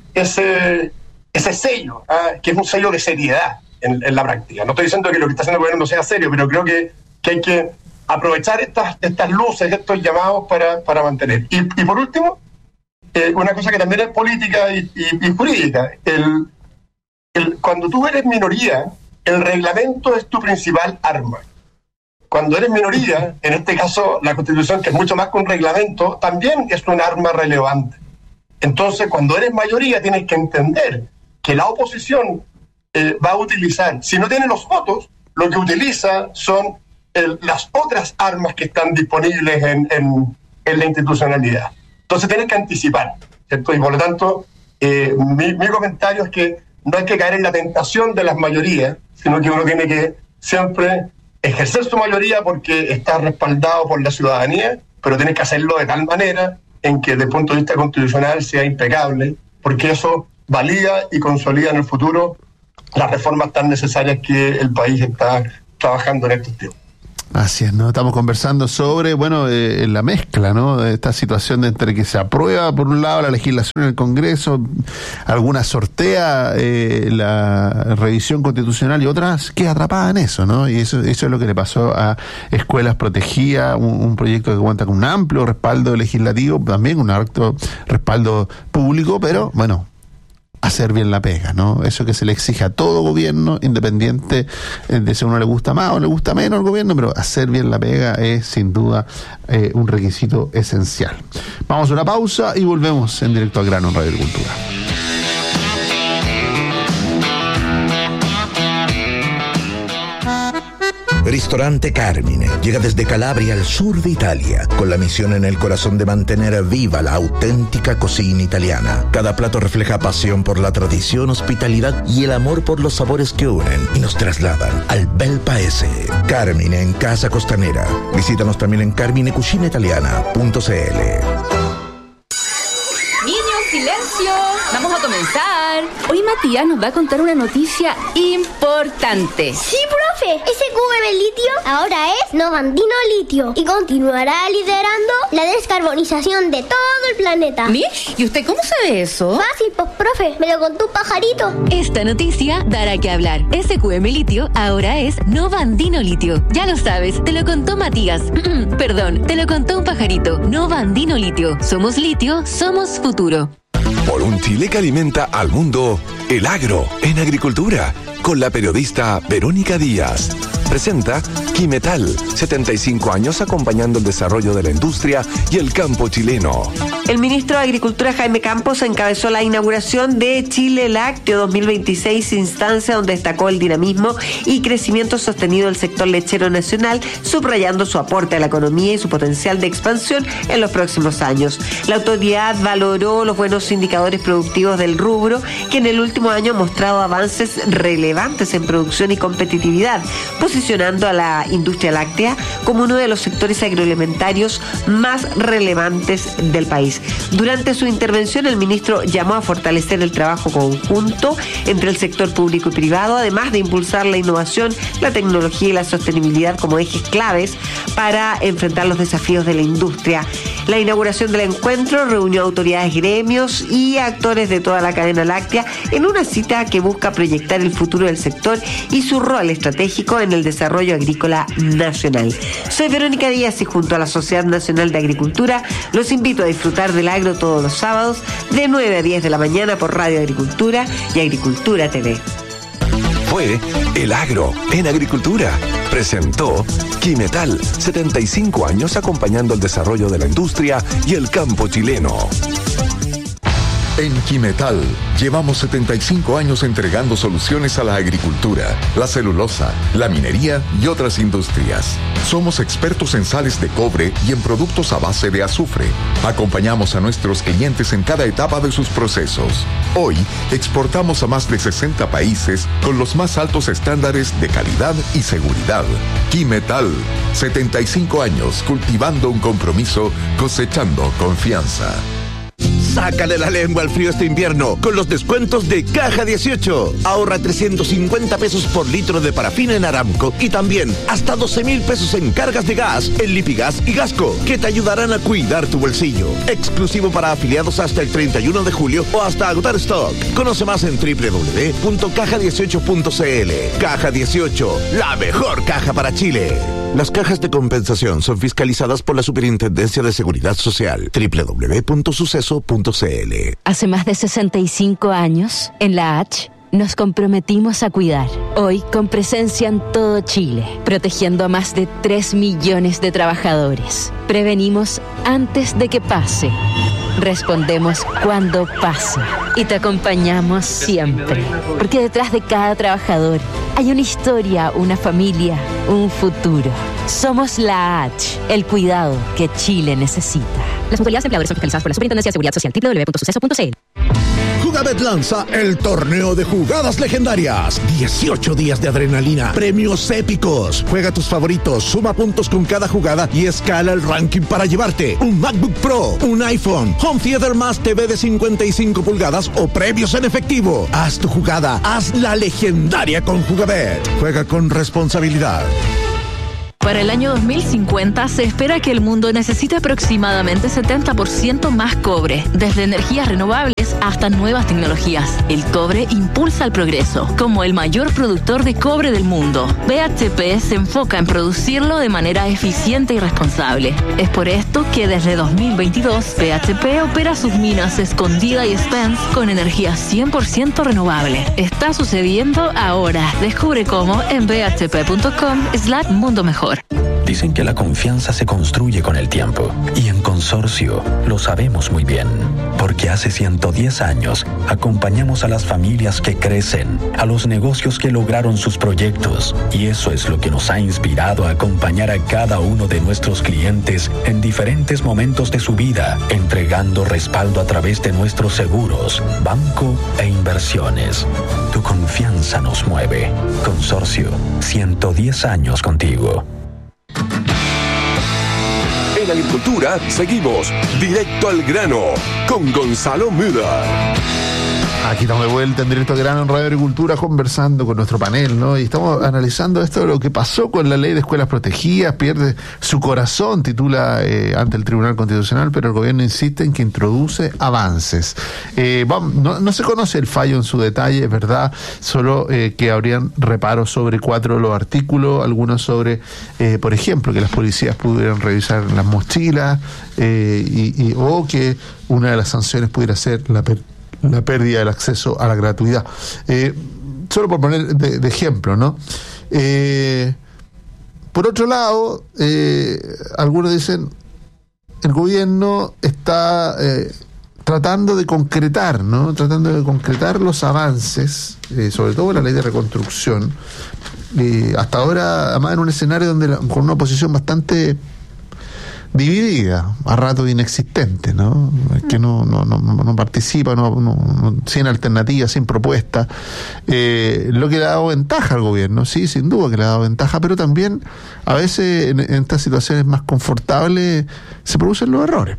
Speaker 21: sello, que es un sello de seriedad en la práctica. No estoy diciendo que lo que está haciendo el gobierno no sea serio, pero creo que hay que aprovechar estas luces, estos llamados para mantener. Y por último, una cosa que también es política y jurídica. Cuando tú eres minoría, el reglamento es tu principal arma. Cuando eres minoría, en este caso la Constitución, que es mucho más que un reglamento, también es un arma relevante. Entonces, cuando eres mayoría, tienes que entender que la oposición va a utilizar, si no tiene los votos, lo que utiliza son las otras armas que están disponibles en la institucionalidad. Entonces tienes que anticipar, ¿cierto? Y por lo tanto, mi comentario es que no hay que caer en la tentación de las mayorías, sino que uno tiene que siempre ejercer su mayoría porque está respaldado por la ciudadanía, pero tienes que hacerlo de tal manera en que desde el punto de vista constitucional sea impecable, porque eso valida y consolida en el futuro las reformas tan necesarias que el país está trabajando en estos tiempos.
Speaker 18: Así es, ¿no? Estamos conversando sobre, la mezcla, ¿no? De esta situación de entre que se aprueba, por un lado, la legislación en el Congreso, algunas sortea la revisión constitucional y otras queda atrapada en eso, ¿no? Y eso es lo que le pasó a Escuelas Protegidas, un proyecto que cuenta con un amplio respaldo legislativo, también un alto respaldo público, pero, hacer bien la pega, ¿no? Eso que se le exige a todo gobierno, independiente de si a uno le gusta más o le gusta menos el gobierno, pero hacer bien la pega es sin duda un requisito esencial. Vamos a una pausa y volvemos en Directo al Grano en Radio Agricultura.
Speaker 2: Ristorante Carmine llega desde Calabria al sur de Italia, con la misión en el corazón de mantener viva la auténtica cocina italiana. Cada plato refleja pasión por la tradición, hospitalidad y el amor por los sabores que unen y nos trasladan al bel paese. Carmine en Casa Costanera. Visítanos también en carminecucinaitaliana.cl.
Speaker 22: Niños, silencio. Vamos a comenzar. Hoy Matías nos va a contar una noticia importante.
Speaker 23: Sí, profe. SQM Litio ahora es Novandino Litio y continuará liderando la descarbonización de todo el planeta.
Speaker 22: ¿Mish? ¿Y usted cómo sabe eso?
Speaker 23: Fácil, pues, profe. Me lo contó un pajarito.
Speaker 6: Esta noticia dará que hablar. SQM Litio ahora es Novandino Litio. Ya lo sabes, te lo contó Matías. Perdón, te lo contó un pajarito. Novandino Litio. Somos litio, somos futuro.
Speaker 9: Por un Chile que alimenta al mundo, el agro en agricultura, con la periodista Verónica Díaz. Presenta Quimetal, 75 años acompañando el desarrollo de la industria y el campo chileno.
Speaker 24: El ministro de Agricultura, Jaime Campos, encabezó la inauguración de Chile Lácteo 2026, instancia donde destacó el dinamismo y crecimiento sostenido del sector lechero nacional, subrayando su aporte a la economía y su potencial de expansión en los próximos años. La autoridad valoró los buenos indicadores productivos del rubro, que en el último año ha mostrado avances relevantes en producción y competitividad, posicionando a la industria láctea como uno de los sectores agroalimentarios más relevantes del país. Durante su intervención, el ministro llamó a fortalecer el trabajo conjunto entre el sector público y privado, además de impulsar la innovación, la tecnología y la sostenibilidad como ejes claves para enfrentar los desafíos de la industria. La inauguración del encuentro reunió a autoridades, gremios y actores de toda la cadena láctea en una cita que busca proyectar el futuro del sector y su rol estratégico en el desarrollo agrícola nacional. Soy Verónica Díaz y junto a la Sociedad Nacional de Agricultura los invito a disfrutar del agro todos los sábados de 9 a 10 de la mañana por Radio Agricultura y Agricultura TV.
Speaker 9: Fue El Agro en Agricultura. Presentó Quimetal, 75 años acompañando el desarrollo de la industria y el campo chileno.
Speaker 25: En Quimetal llevamos 75 años entregando soluciones a la agricultura, la celulosa, la minería y otras industrias. Somos expertos en sales de cobre y en productos a base de azufre. Acompañamos a nuestros clientes en cada etapa de sus procesos. Hoy exportamos a más de 60 países con los más altos estándares de calidad y seguridad. Quimetal, 75 años cultivando un compromiso, cosechando confianza.
Speaker 4: Sácale la lengua al frío este invierno con los descuentos de Caja 18. Ahorra 350 pesos por litro de parafina en Aramco y también hasta 12,000 pesos en cargas de gas en Lipigas y Gasco, que te ayudarán a cuidar tu bolsillo. Exclusivo para afiliados hasta el 31 de julio o hasta agotar stock. Conoce más en www.caja18.cl. Caja 18, la mejor caja para Chile. Las cajas de compensación son fiscalizadas por la Superintendencia de Seguridad Social. www.suceso.cl.
Speaker 5: Hace más de 65 años, en la H, nos comprometimos a cuidar. Hoy, con presencia en todo Chile, protegiendo a más de 3 millones de trabajadores. Prevenimos antes de que pase. Respondemos cuando pasa. Y te acompañamos siempre. Porque detrás de cada trabajador hay una historia, una familia, un futuro. Somos la H, el cuidado que Chile necesita. Las mutualidades de empleadores son fiscalizadas por la Superintendencia de Seguridad Social. www.suceso.cl.
Speaker 2: Jugabet lanza el torneo de jugadas legendarias. 18 días de adrenalina, premios épicos. Juega tus favoritos, suma puntos con cada jugada y escala el ranking para llevarte un MacBook Pro, un iPhone, Home Theater más TV de 55 pulgadas o premios en efectivo. Haz tu jugada, haz la legendaria con Jugabet. Juega con responsabilidad.
Speaker 7: Para el año 2050 se espera que el mundo necesite aproximadamente 70% más cobre, desde energías renovables hasta nuevas tecnologías. El cobre impulsa el progreso. Como el mayor productor de cobre del mundo, BHP se enfoca en producirlo de manera eficiente y responsable. Es por esto que desde 2022 BHP opera sus minas Escondida y Spence con energía 100% renovable. Está sucediendo ahora. Descubre cómo en bhp.com/mundo mejor.
Speaker 8: Dicen que la confianza se construye con el tiempo y en Consorcio lo sabemos muy bien, porque hace 110 años acompañamos a las familias que crecen, a los negocios que lograron sus proyectos, y eso es lo que nos ha inspirado a acompañar a cada uno de nuestros clientes en diferentes momentos de su vida, entregando respaldo a través de nuestros seguros, banco e inversiones. Tu confianza nos mueve. Consorcio, 110 años contigo.
Speaker 9: En Agricultura seguimos directo al grano con Gonzalo Müller.
Speaker 18: Aquí estamos de vuelta en Directo al Grano en Radio Agricultura conversando con nuestro panel, ¿no? Y estamos analizando esto de lo que pasó con la ley de escuelas protegidas, pierde su corazón, titula ante el Tribunal Constitucional, pero el gobierno insiste en que introduce avances. No se conoce el fallo en su detalle, es verdad, solo que habrían reparos sobre 4 de los artículos, algunos sobre, por ejemplo, que las policías pudieran revisar las mochilas, o que una de las sanciones pudiera ser la pérdida del acceso a la gratuidad. Solo por poner de ejemplo, ¿no? Por otro lado, algunos dicen el gobierno está tratando de concretar, ¿no? Tratando de concretar los avances, sobre todo la ley de reconstrucción, hasta ahora, además en un escenario donde con una oposición bastante dividida, a rato inexistente, ¿no? Que no participa, sin alternativa, sin propuesta, lo que le ha dado ventaja al gobierno, sí, sin duda que le ha dado ventaja, pero también a veces en estas situaciones más confortables se producen los errores.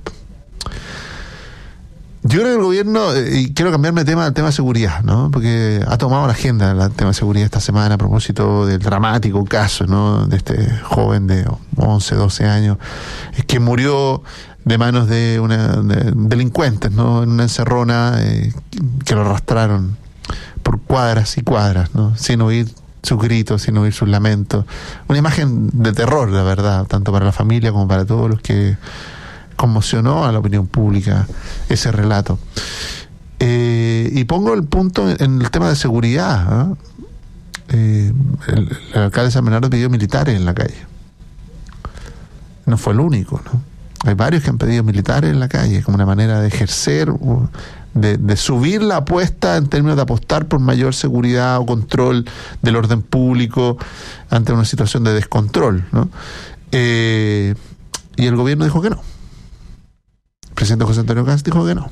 Speaker 18: Yo creo que el gobierno, y quiero cambiarme de tema al tema de seguridad, ¿no? Porque ha tomado la agenda el tema de seguridad esta semana a propósito del dramático caso, ¿no? De este joven de 11, 12 años que murió de manos de delincuentes, ¿no? En una encerrona que lo arrastraron por cuadras y cuadras, ¿no? Sin oír sus gritos, sin oír sus lamentos. Una imagen de terror, la verdad, tanto para la familia como para todos los que conmocionó a la opinión pública ese relato. Y pongo el punto en el tema de seguridad, ¿eh? El alcalde de San Bernardo pidió militares en la calle. No fue el único, ¿no? Hay varios que han pedido militares en la calle como una manera de ejercer, de subir la apuesta en términos de apostar por mayor seguridad o control del orden público ante una situación de descontrol, ¿no? Y el gobierno dijo que no. El presidente José Antonio Cast dijo que no.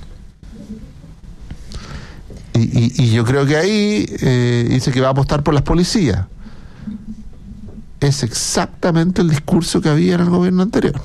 Speaker 18: Y yo creo que ahí dice que va a apostar por las policías. Es exactamente el discurso que había en el gobierno anterior.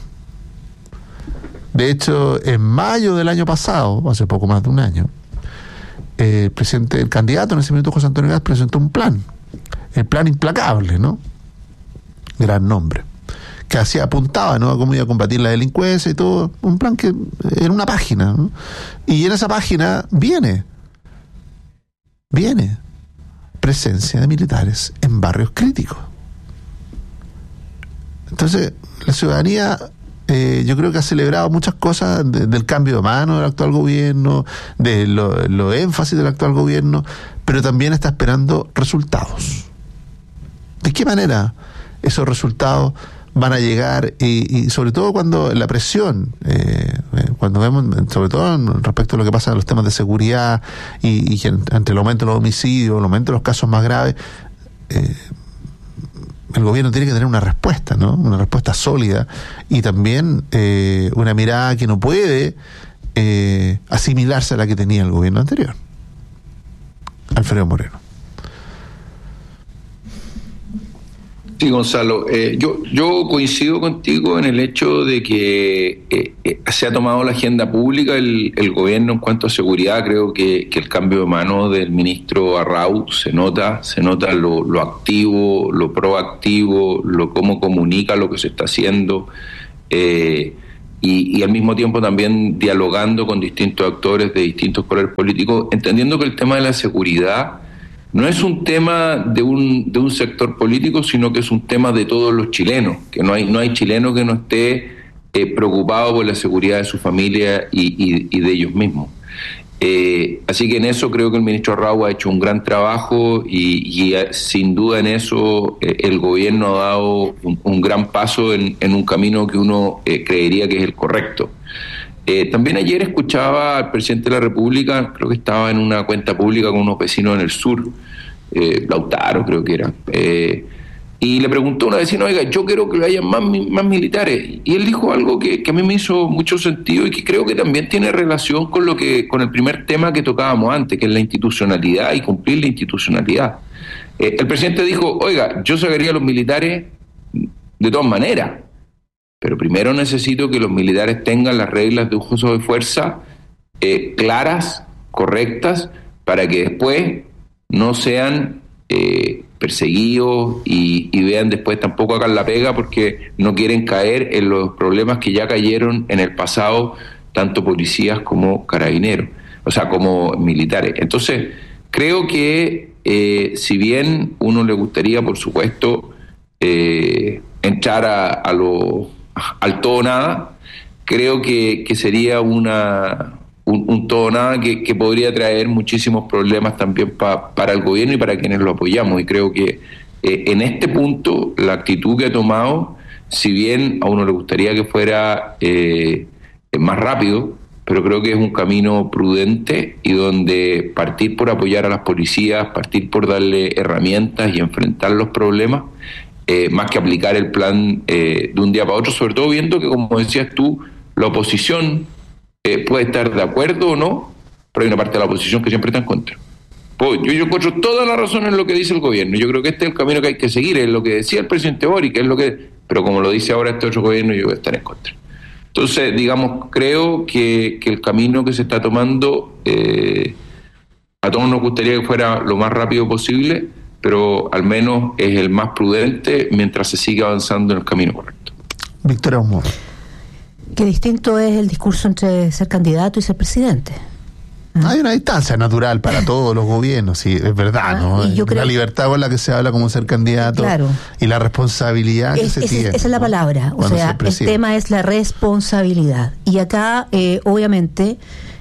Speaker 18: De hecho, en mayo del año pasado, hace poco más de un año, el candidato en ese momento, José Antonio Cast, presentó un plan. El plan implacable, ¿no? Gran nombre. Que apuntaba, ¿no?, a cómo iba a combatir la delincuencia y todo, un plan que en una página, ¿no? Y en esa página viene presencia de militares en barrios críticos. Entonces, la ciudadanía, yo creo que ha celebrado muchas cosas del cambio de mano del actual gobierno, de lo énfasis del actual gobierno, pero también está esperando resultados. ¿De qué manera esos resultados van a llegar? Y sobre todo cuando la presión, cuando vemos, sobre todo respecto a lo que pasa en los temas de seguridad y ante el aumento de los homicidios, el aumento de los casos más graves, el gobierno tiene que tener una respuesta, ¿no? Una respuesta sólida y también una mirada que no puede asimilarse a la que tenía el gobierno anterior. Alfredo Moreno.
Speaker 19: Sí, Gonzalo, yo coincido contigo en el hecho de que se ha tomado la agenda pública el gobierno en cuanto a seguridad. Creo que el cambio de mano del ministro Arrau se nota lo activo, lo proactivo, cómo comunica lo que se está haciendo, y al mismo tiempo también dialogando con distintos actores de distintos colores políticos, entendiendo que el tema de la seguridad no es un tema de un sector político, sino que es un tema de todos los chilenos, que no hay chileno que no esté preocupado por la seguridad de su familia y de ellos mismos. Así que en eso creo que el ministro Arrau ha hecho un gran trabajo y sin duda en eso el gobierno ha dado un gran paso en un camino que uno creería que es el correcto. También ayer escuchaba al presidente de la República, creo que estaba en una cuenta pública con unos vecinos en el sur, Lautaro creo que era, y le preguntó a una vecina, oiga, yo quiero que haya más militares, y él dijo algo que a mí me hizo mucho sentido y que creo que también tiene relación con el primer tema que tocábamos antes, que es la institucionalidad y cumplir la institucionalidad. El presidente dijo, oiga, yo sacaría a los militares de todas maneras, pero primero necesito que los militares tengan las reglas de uso de fuerza claras, correctas, para que después no sean perseguidos y vean después tampoco hagan la pega porque no quieren caer en los problemas que ya cayeron en el pasado tanto policías como carabineros, o sea, como militares. Entonces, creo que si bien uno le gustaría, por supuesto, entrar al todo nada, creo que sería un todo nada que podría traer muchísimos problemas también para el gobierno y para quienes lo apoyamos. Y creo que en este punto la actitud que ha tomado, si bien a uno le gustaría que fuera más rápido, pero creo que es un camino prudente y donde partir por apoyar a las policías, partir por darle herramientas y enfrentar los problemas, más que aplicar el plan de un día para otro, sobre todo viendo que, como decías tú, la oposición puede estar de acuerdo o no, pero hay una parte de la oposición que siempre está en contra. Yo encuentro toda la razón en lo que dice el gobierno. Yo creo que este es el camino que hay que seguir, es lo que decía el presidente Boric, pero como lo dice ahora este otro gobierno, yo voy a estar en contra. Entonces, digamos, creo que el camino que se está tomando, a todos nos gustaría que fuera lo más rápido posible, pero al menos es el más prudente mientras se sigue avanzando en el camino correcto.
Speaker 18: Victoria Humor.
Speaker 20: Qué distinto es el discurso entre ser candidato y ser presidente.
Speaker 18: Hay una distancia natural para todos los gobiernos, sí, es verdad, ¿no? Y yo creo... La libertad con la que se habla como ser candidato, claro, y la responsabilidad que se tiene. Esa
Speaker 20: es la palabra, o sea, el tema es la responsabilidad. Y acá, obviamente,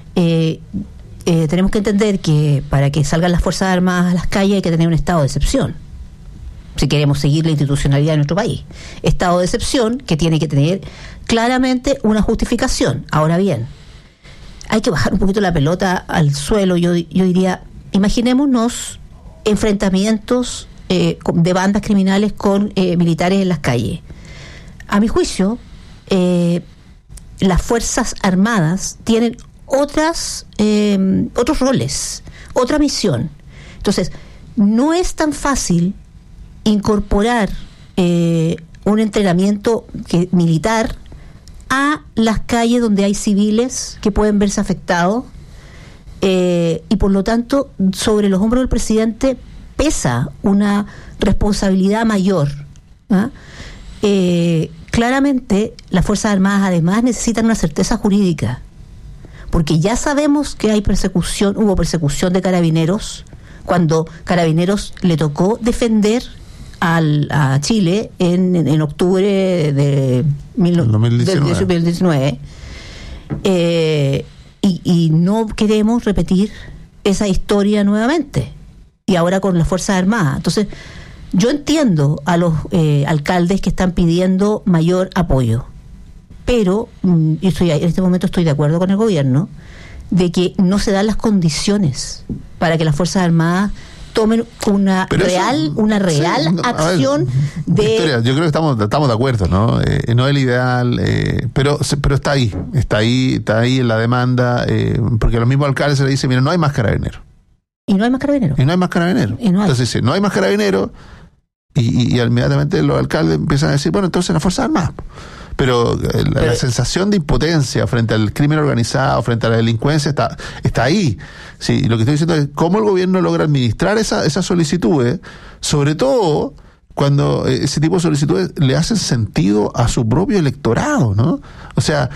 Speaker 20: tenemos que entender que para que salgan las Fuerzas Armadas a las calles hay que tener un estado de excepción, si queremos seguir la institucionalidad de nuestro país. Estado de excepción que tiene que tener claramente una justificación. Ahora bien, hay que bajar un poquito la pelota al suelo. Yo diría, imaginémonos enfrentamientos de bandas criminales con militares en las calles. A mi juicio, las Fuerzas Armadas tienen otros roles, otra misión. Entonces, no es tan fácil incorporar un entrenamiento militar a las calles donde hay civiles que pueden verse afectados, y por lo tanto sobre los hombros del presidente pesa una responsabilidad mayor, ¿ah? Claramente las Fuerzas Armadas además necesitan una certeza jurídica, porque ya sabemos que hubo persecución de Carabineros cuando Carabineros le tocó defender a Chile en octubre de 2019. Y no queremos repetir esa historia nuevamente, y ahora con las Fuerzas Armadas. Entonces, yo entiendo a los alcaldes que están pidiendo mayor apoyo, pero en este momento estoy de acuerdo con el gobierno de que no se dan las condiciones para que las Fuerzas Armadas tomen una real acción de...
Speaker 18: Victoria, yo creo que estamos de acuerdo, ¿no? No es el ideal, pero está ahí en la demanda, porque a los mismos alcaldes se les dice, mira, no hay más carabineros.
Speaker 20: Y no hay más carabineros.
Speaker 18: Entonces dice, no hay más carabineros, y inmediatamente los alcaldes empiezan a decir, bueno, entonces las Fuerzas Armadas. Pero la sensación de impotencia frente al crimen organizado, frente a la delincuencia, está ahí. Sí, lo que estoy diciendo es cómo el gobierno logra administrar esas solicitudes, sobre todo cuando ese tipo de solicitudes le hacen sentido a su propio electorado, ¿no? O sea,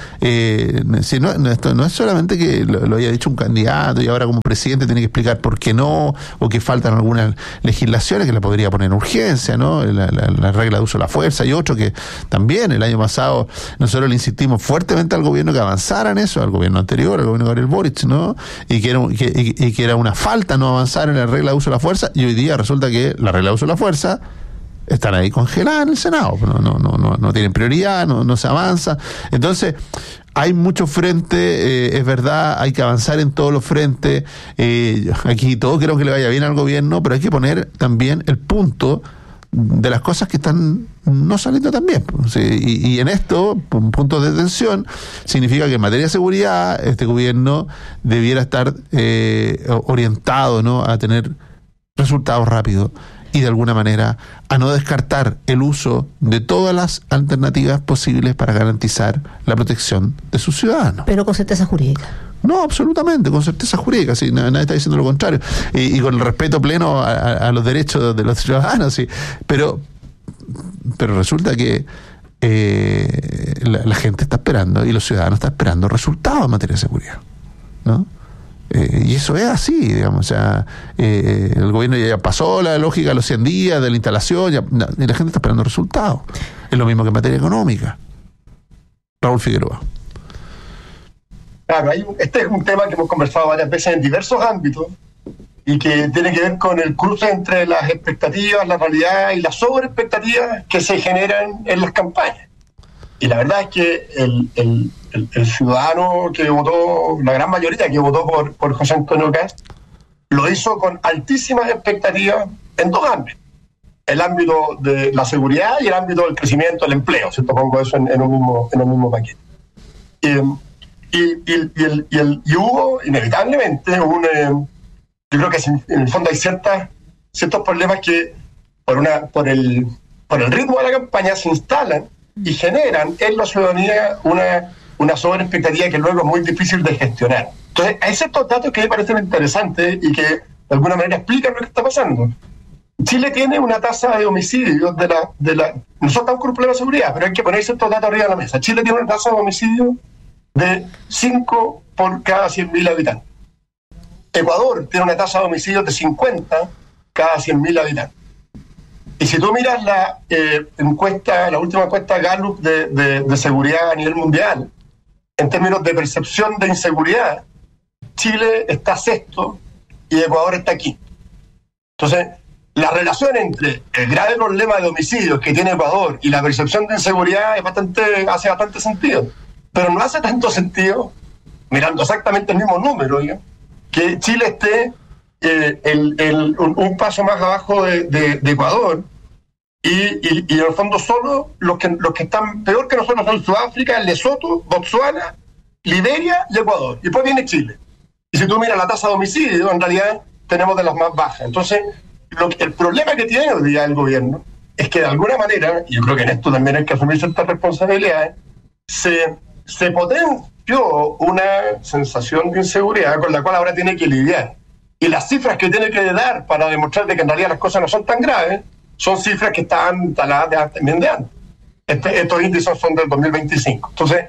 Speaker 18: esto no es solamente que lo haya dicho un candidato y ahora como presidente tiene que explicar por qué no, o que faltan algunas legislaciones que la podría poner en urgencia, ¿no? La regla de uso de la fuerza y otro que también el año pasado nosotros le insistimos fuertemente al gobierno que avanzara en eso, al gobierno anterior, al gobierno de Gabriel Boric, ¿no? Y que era una falta no avanzar en la regla de uso de la fuerza, y hoy día resulta que la regla de uso de la fuerza están ahí congeladas en el Senado, no tienen prioridad, no se avanza. Entonces, hay muchos frentes, es verdad, hay que avanzar en todos los frentes. Aquí todos queremos que le vaya bien al gobierno, pero hay que poner también el punto de las cosas que están no saliendo tan bien. ¿Sí? Y en esto, puntos de tensión, significa que en materia de seguridad, este gobierno debiera estar orientado, ¿no?, a tener resultados rápidos, y de alguna manera a no descartar el uso de todas las alternativas posibles para garantizar la protección de sus ciudadanos.
Speaker 20: Pero con certeza jurídica.
Speaker 18: No, absolutamente, con certeza jurídica, sí, nadie está diciendo lo contrario. Y con el respeto pleno a los derechos de los ciudadanos, sí. Pero resulta que la gente está esperando, y los ciudadanos están esperando resultados en materia de seguridad, ¿no? Y eso es así, digamos, o sea, el gobierno ya pasó la lógica de los 100 días de la instalación, y la gente está esperando resultados. Es lo mismo que en materia económica. Raúl Figueroa.
Speaker 21: Claro, este es un tema que hemos conversado varias veces en diversos ámbitos, y que tiene que ver con el cruce entre las expectativas, la realidad y las sobreexpectativas que se generan en las campañas. Y la verdad es que el ciudadano que votó, la gran mayoría que votó por José Antonio Kast, lo hizo con altísimas expectativas en dos ámbitos: el ámbito de la seguridad y el ámbito del crecimiento del empleo, ¿cierto? Pongo eso en un mismo paquete. Y hubo inevitablemente yo creo que en el fondo hay ciertos problemas que por el ritmo de la campaña se instalan y generan en la ciudadanía una sobreexpectativa que luego es muy difícil de gestionar. Entonces, hay ciertos datos que me parecen interesantes y que de alguna manera explican lo que está pasando. Chile tiene una tasa de homicidios no son tan con un problema de seguridad, pero hay que poner ciertos datos arriba de la mesa. Chile tiene una tasa de homicidios de 5 por cada 100.000 habitantes. Ecuador tiene una tasa de homicidios de 50 cada 100.000 habitantes. Y si tú miras la última encuesta Gallup de seguridad a nivel mundial, en términos de percepción de inseguridad, Chile está sexto y Ecuador está quinto. Entonces, la relación entre el grave problema de homicidios que tiene Ecuador y la percepción de inseguridad hace bastante sentido. Pero no hace tanto sentido, mirando exactamente el mismo número, que Chile esté un paso más abajo de Ecuador, y en el fondo solo los que están peor que nosotros son Sudáfrica, Lesoto, Botsuana, Liberia y Ecuador. Y después viene Chile. Y si tú miras la tasa de homicidio, en realidad tenemos de las más bajas. Entonces, el problema que tiene hoy día el gobierno es que de alguna manera, y yo creo que en esto también hay que asumir ciertas responsabilidades, se potenció una sensación de inseguridad con la cual ahora tiene que lidiar. Y las cifras que tiene que dar para demostrar de que en realidad las cosas no son tan graves son cifras que estaban instaladas también de antes. Estos índices son del 2025. Entonces,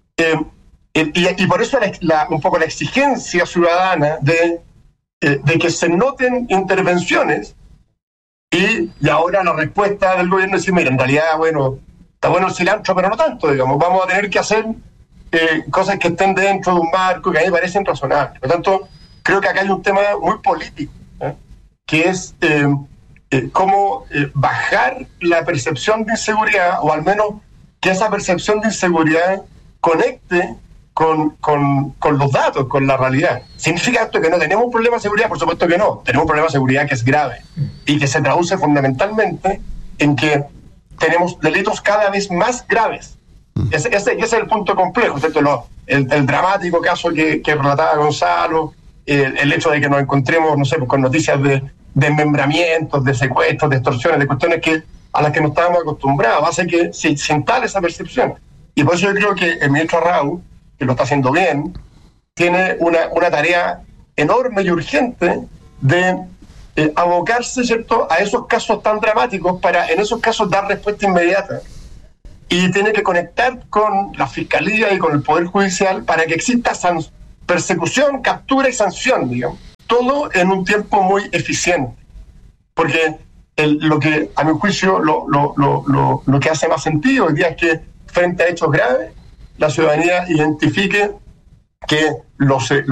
Speaker 21: y por eso un poco la exigencia ciudadana de que se noten intervenciones Y ahora la respuesta del gobierno es decir, mira, en realidad, bueno, está bueno el cilantro, pero no tanto, digamos, vamos a tener que hacer cosas que estén dentro de un marco que a mí me parecen razonables. Por lo tanto, creo que acá hay un tema muy político, que es cómo bajar la percepción de inseguridad, o al menos que esa percepción de inseguridad conecte con los datos, con la realidad. ¿Significa esto que no tenemos un problema de seguridad? Por supuesto que no. Tenemos un problema de seguridad que es grave y que se traduce fundamentalmente en que tenemos delitos cada vez más graves. Ese es el punto complejo, ¿cierto? El dramático caso que relataba Gonzalo, el hecho de que nos encontremos, no sé, con noticias de desmembramientos, de secuestros, de extorsiones, de cuestiones a las que no estábamos acostumbrados, hace que se instale esa percepción. Y por eso yo creo que el ministro Arrau, que lo está haciendo bien, tiene una tarea enorme y urgente de abocarse, ¿cierto?, a esos casos tan dramáticos para en esos casos dar respuesta inmediata. Y tiene que conectar con la Fiscalía y con el Poder Judicial para que exista persecución, captura y sanción, digamos. Todo en un tiempo muy eficiente. Porque lo que, a mi juicio, lo que hace más sentido hoy día es que frente a hechos graves, la ciudadanía identifique que los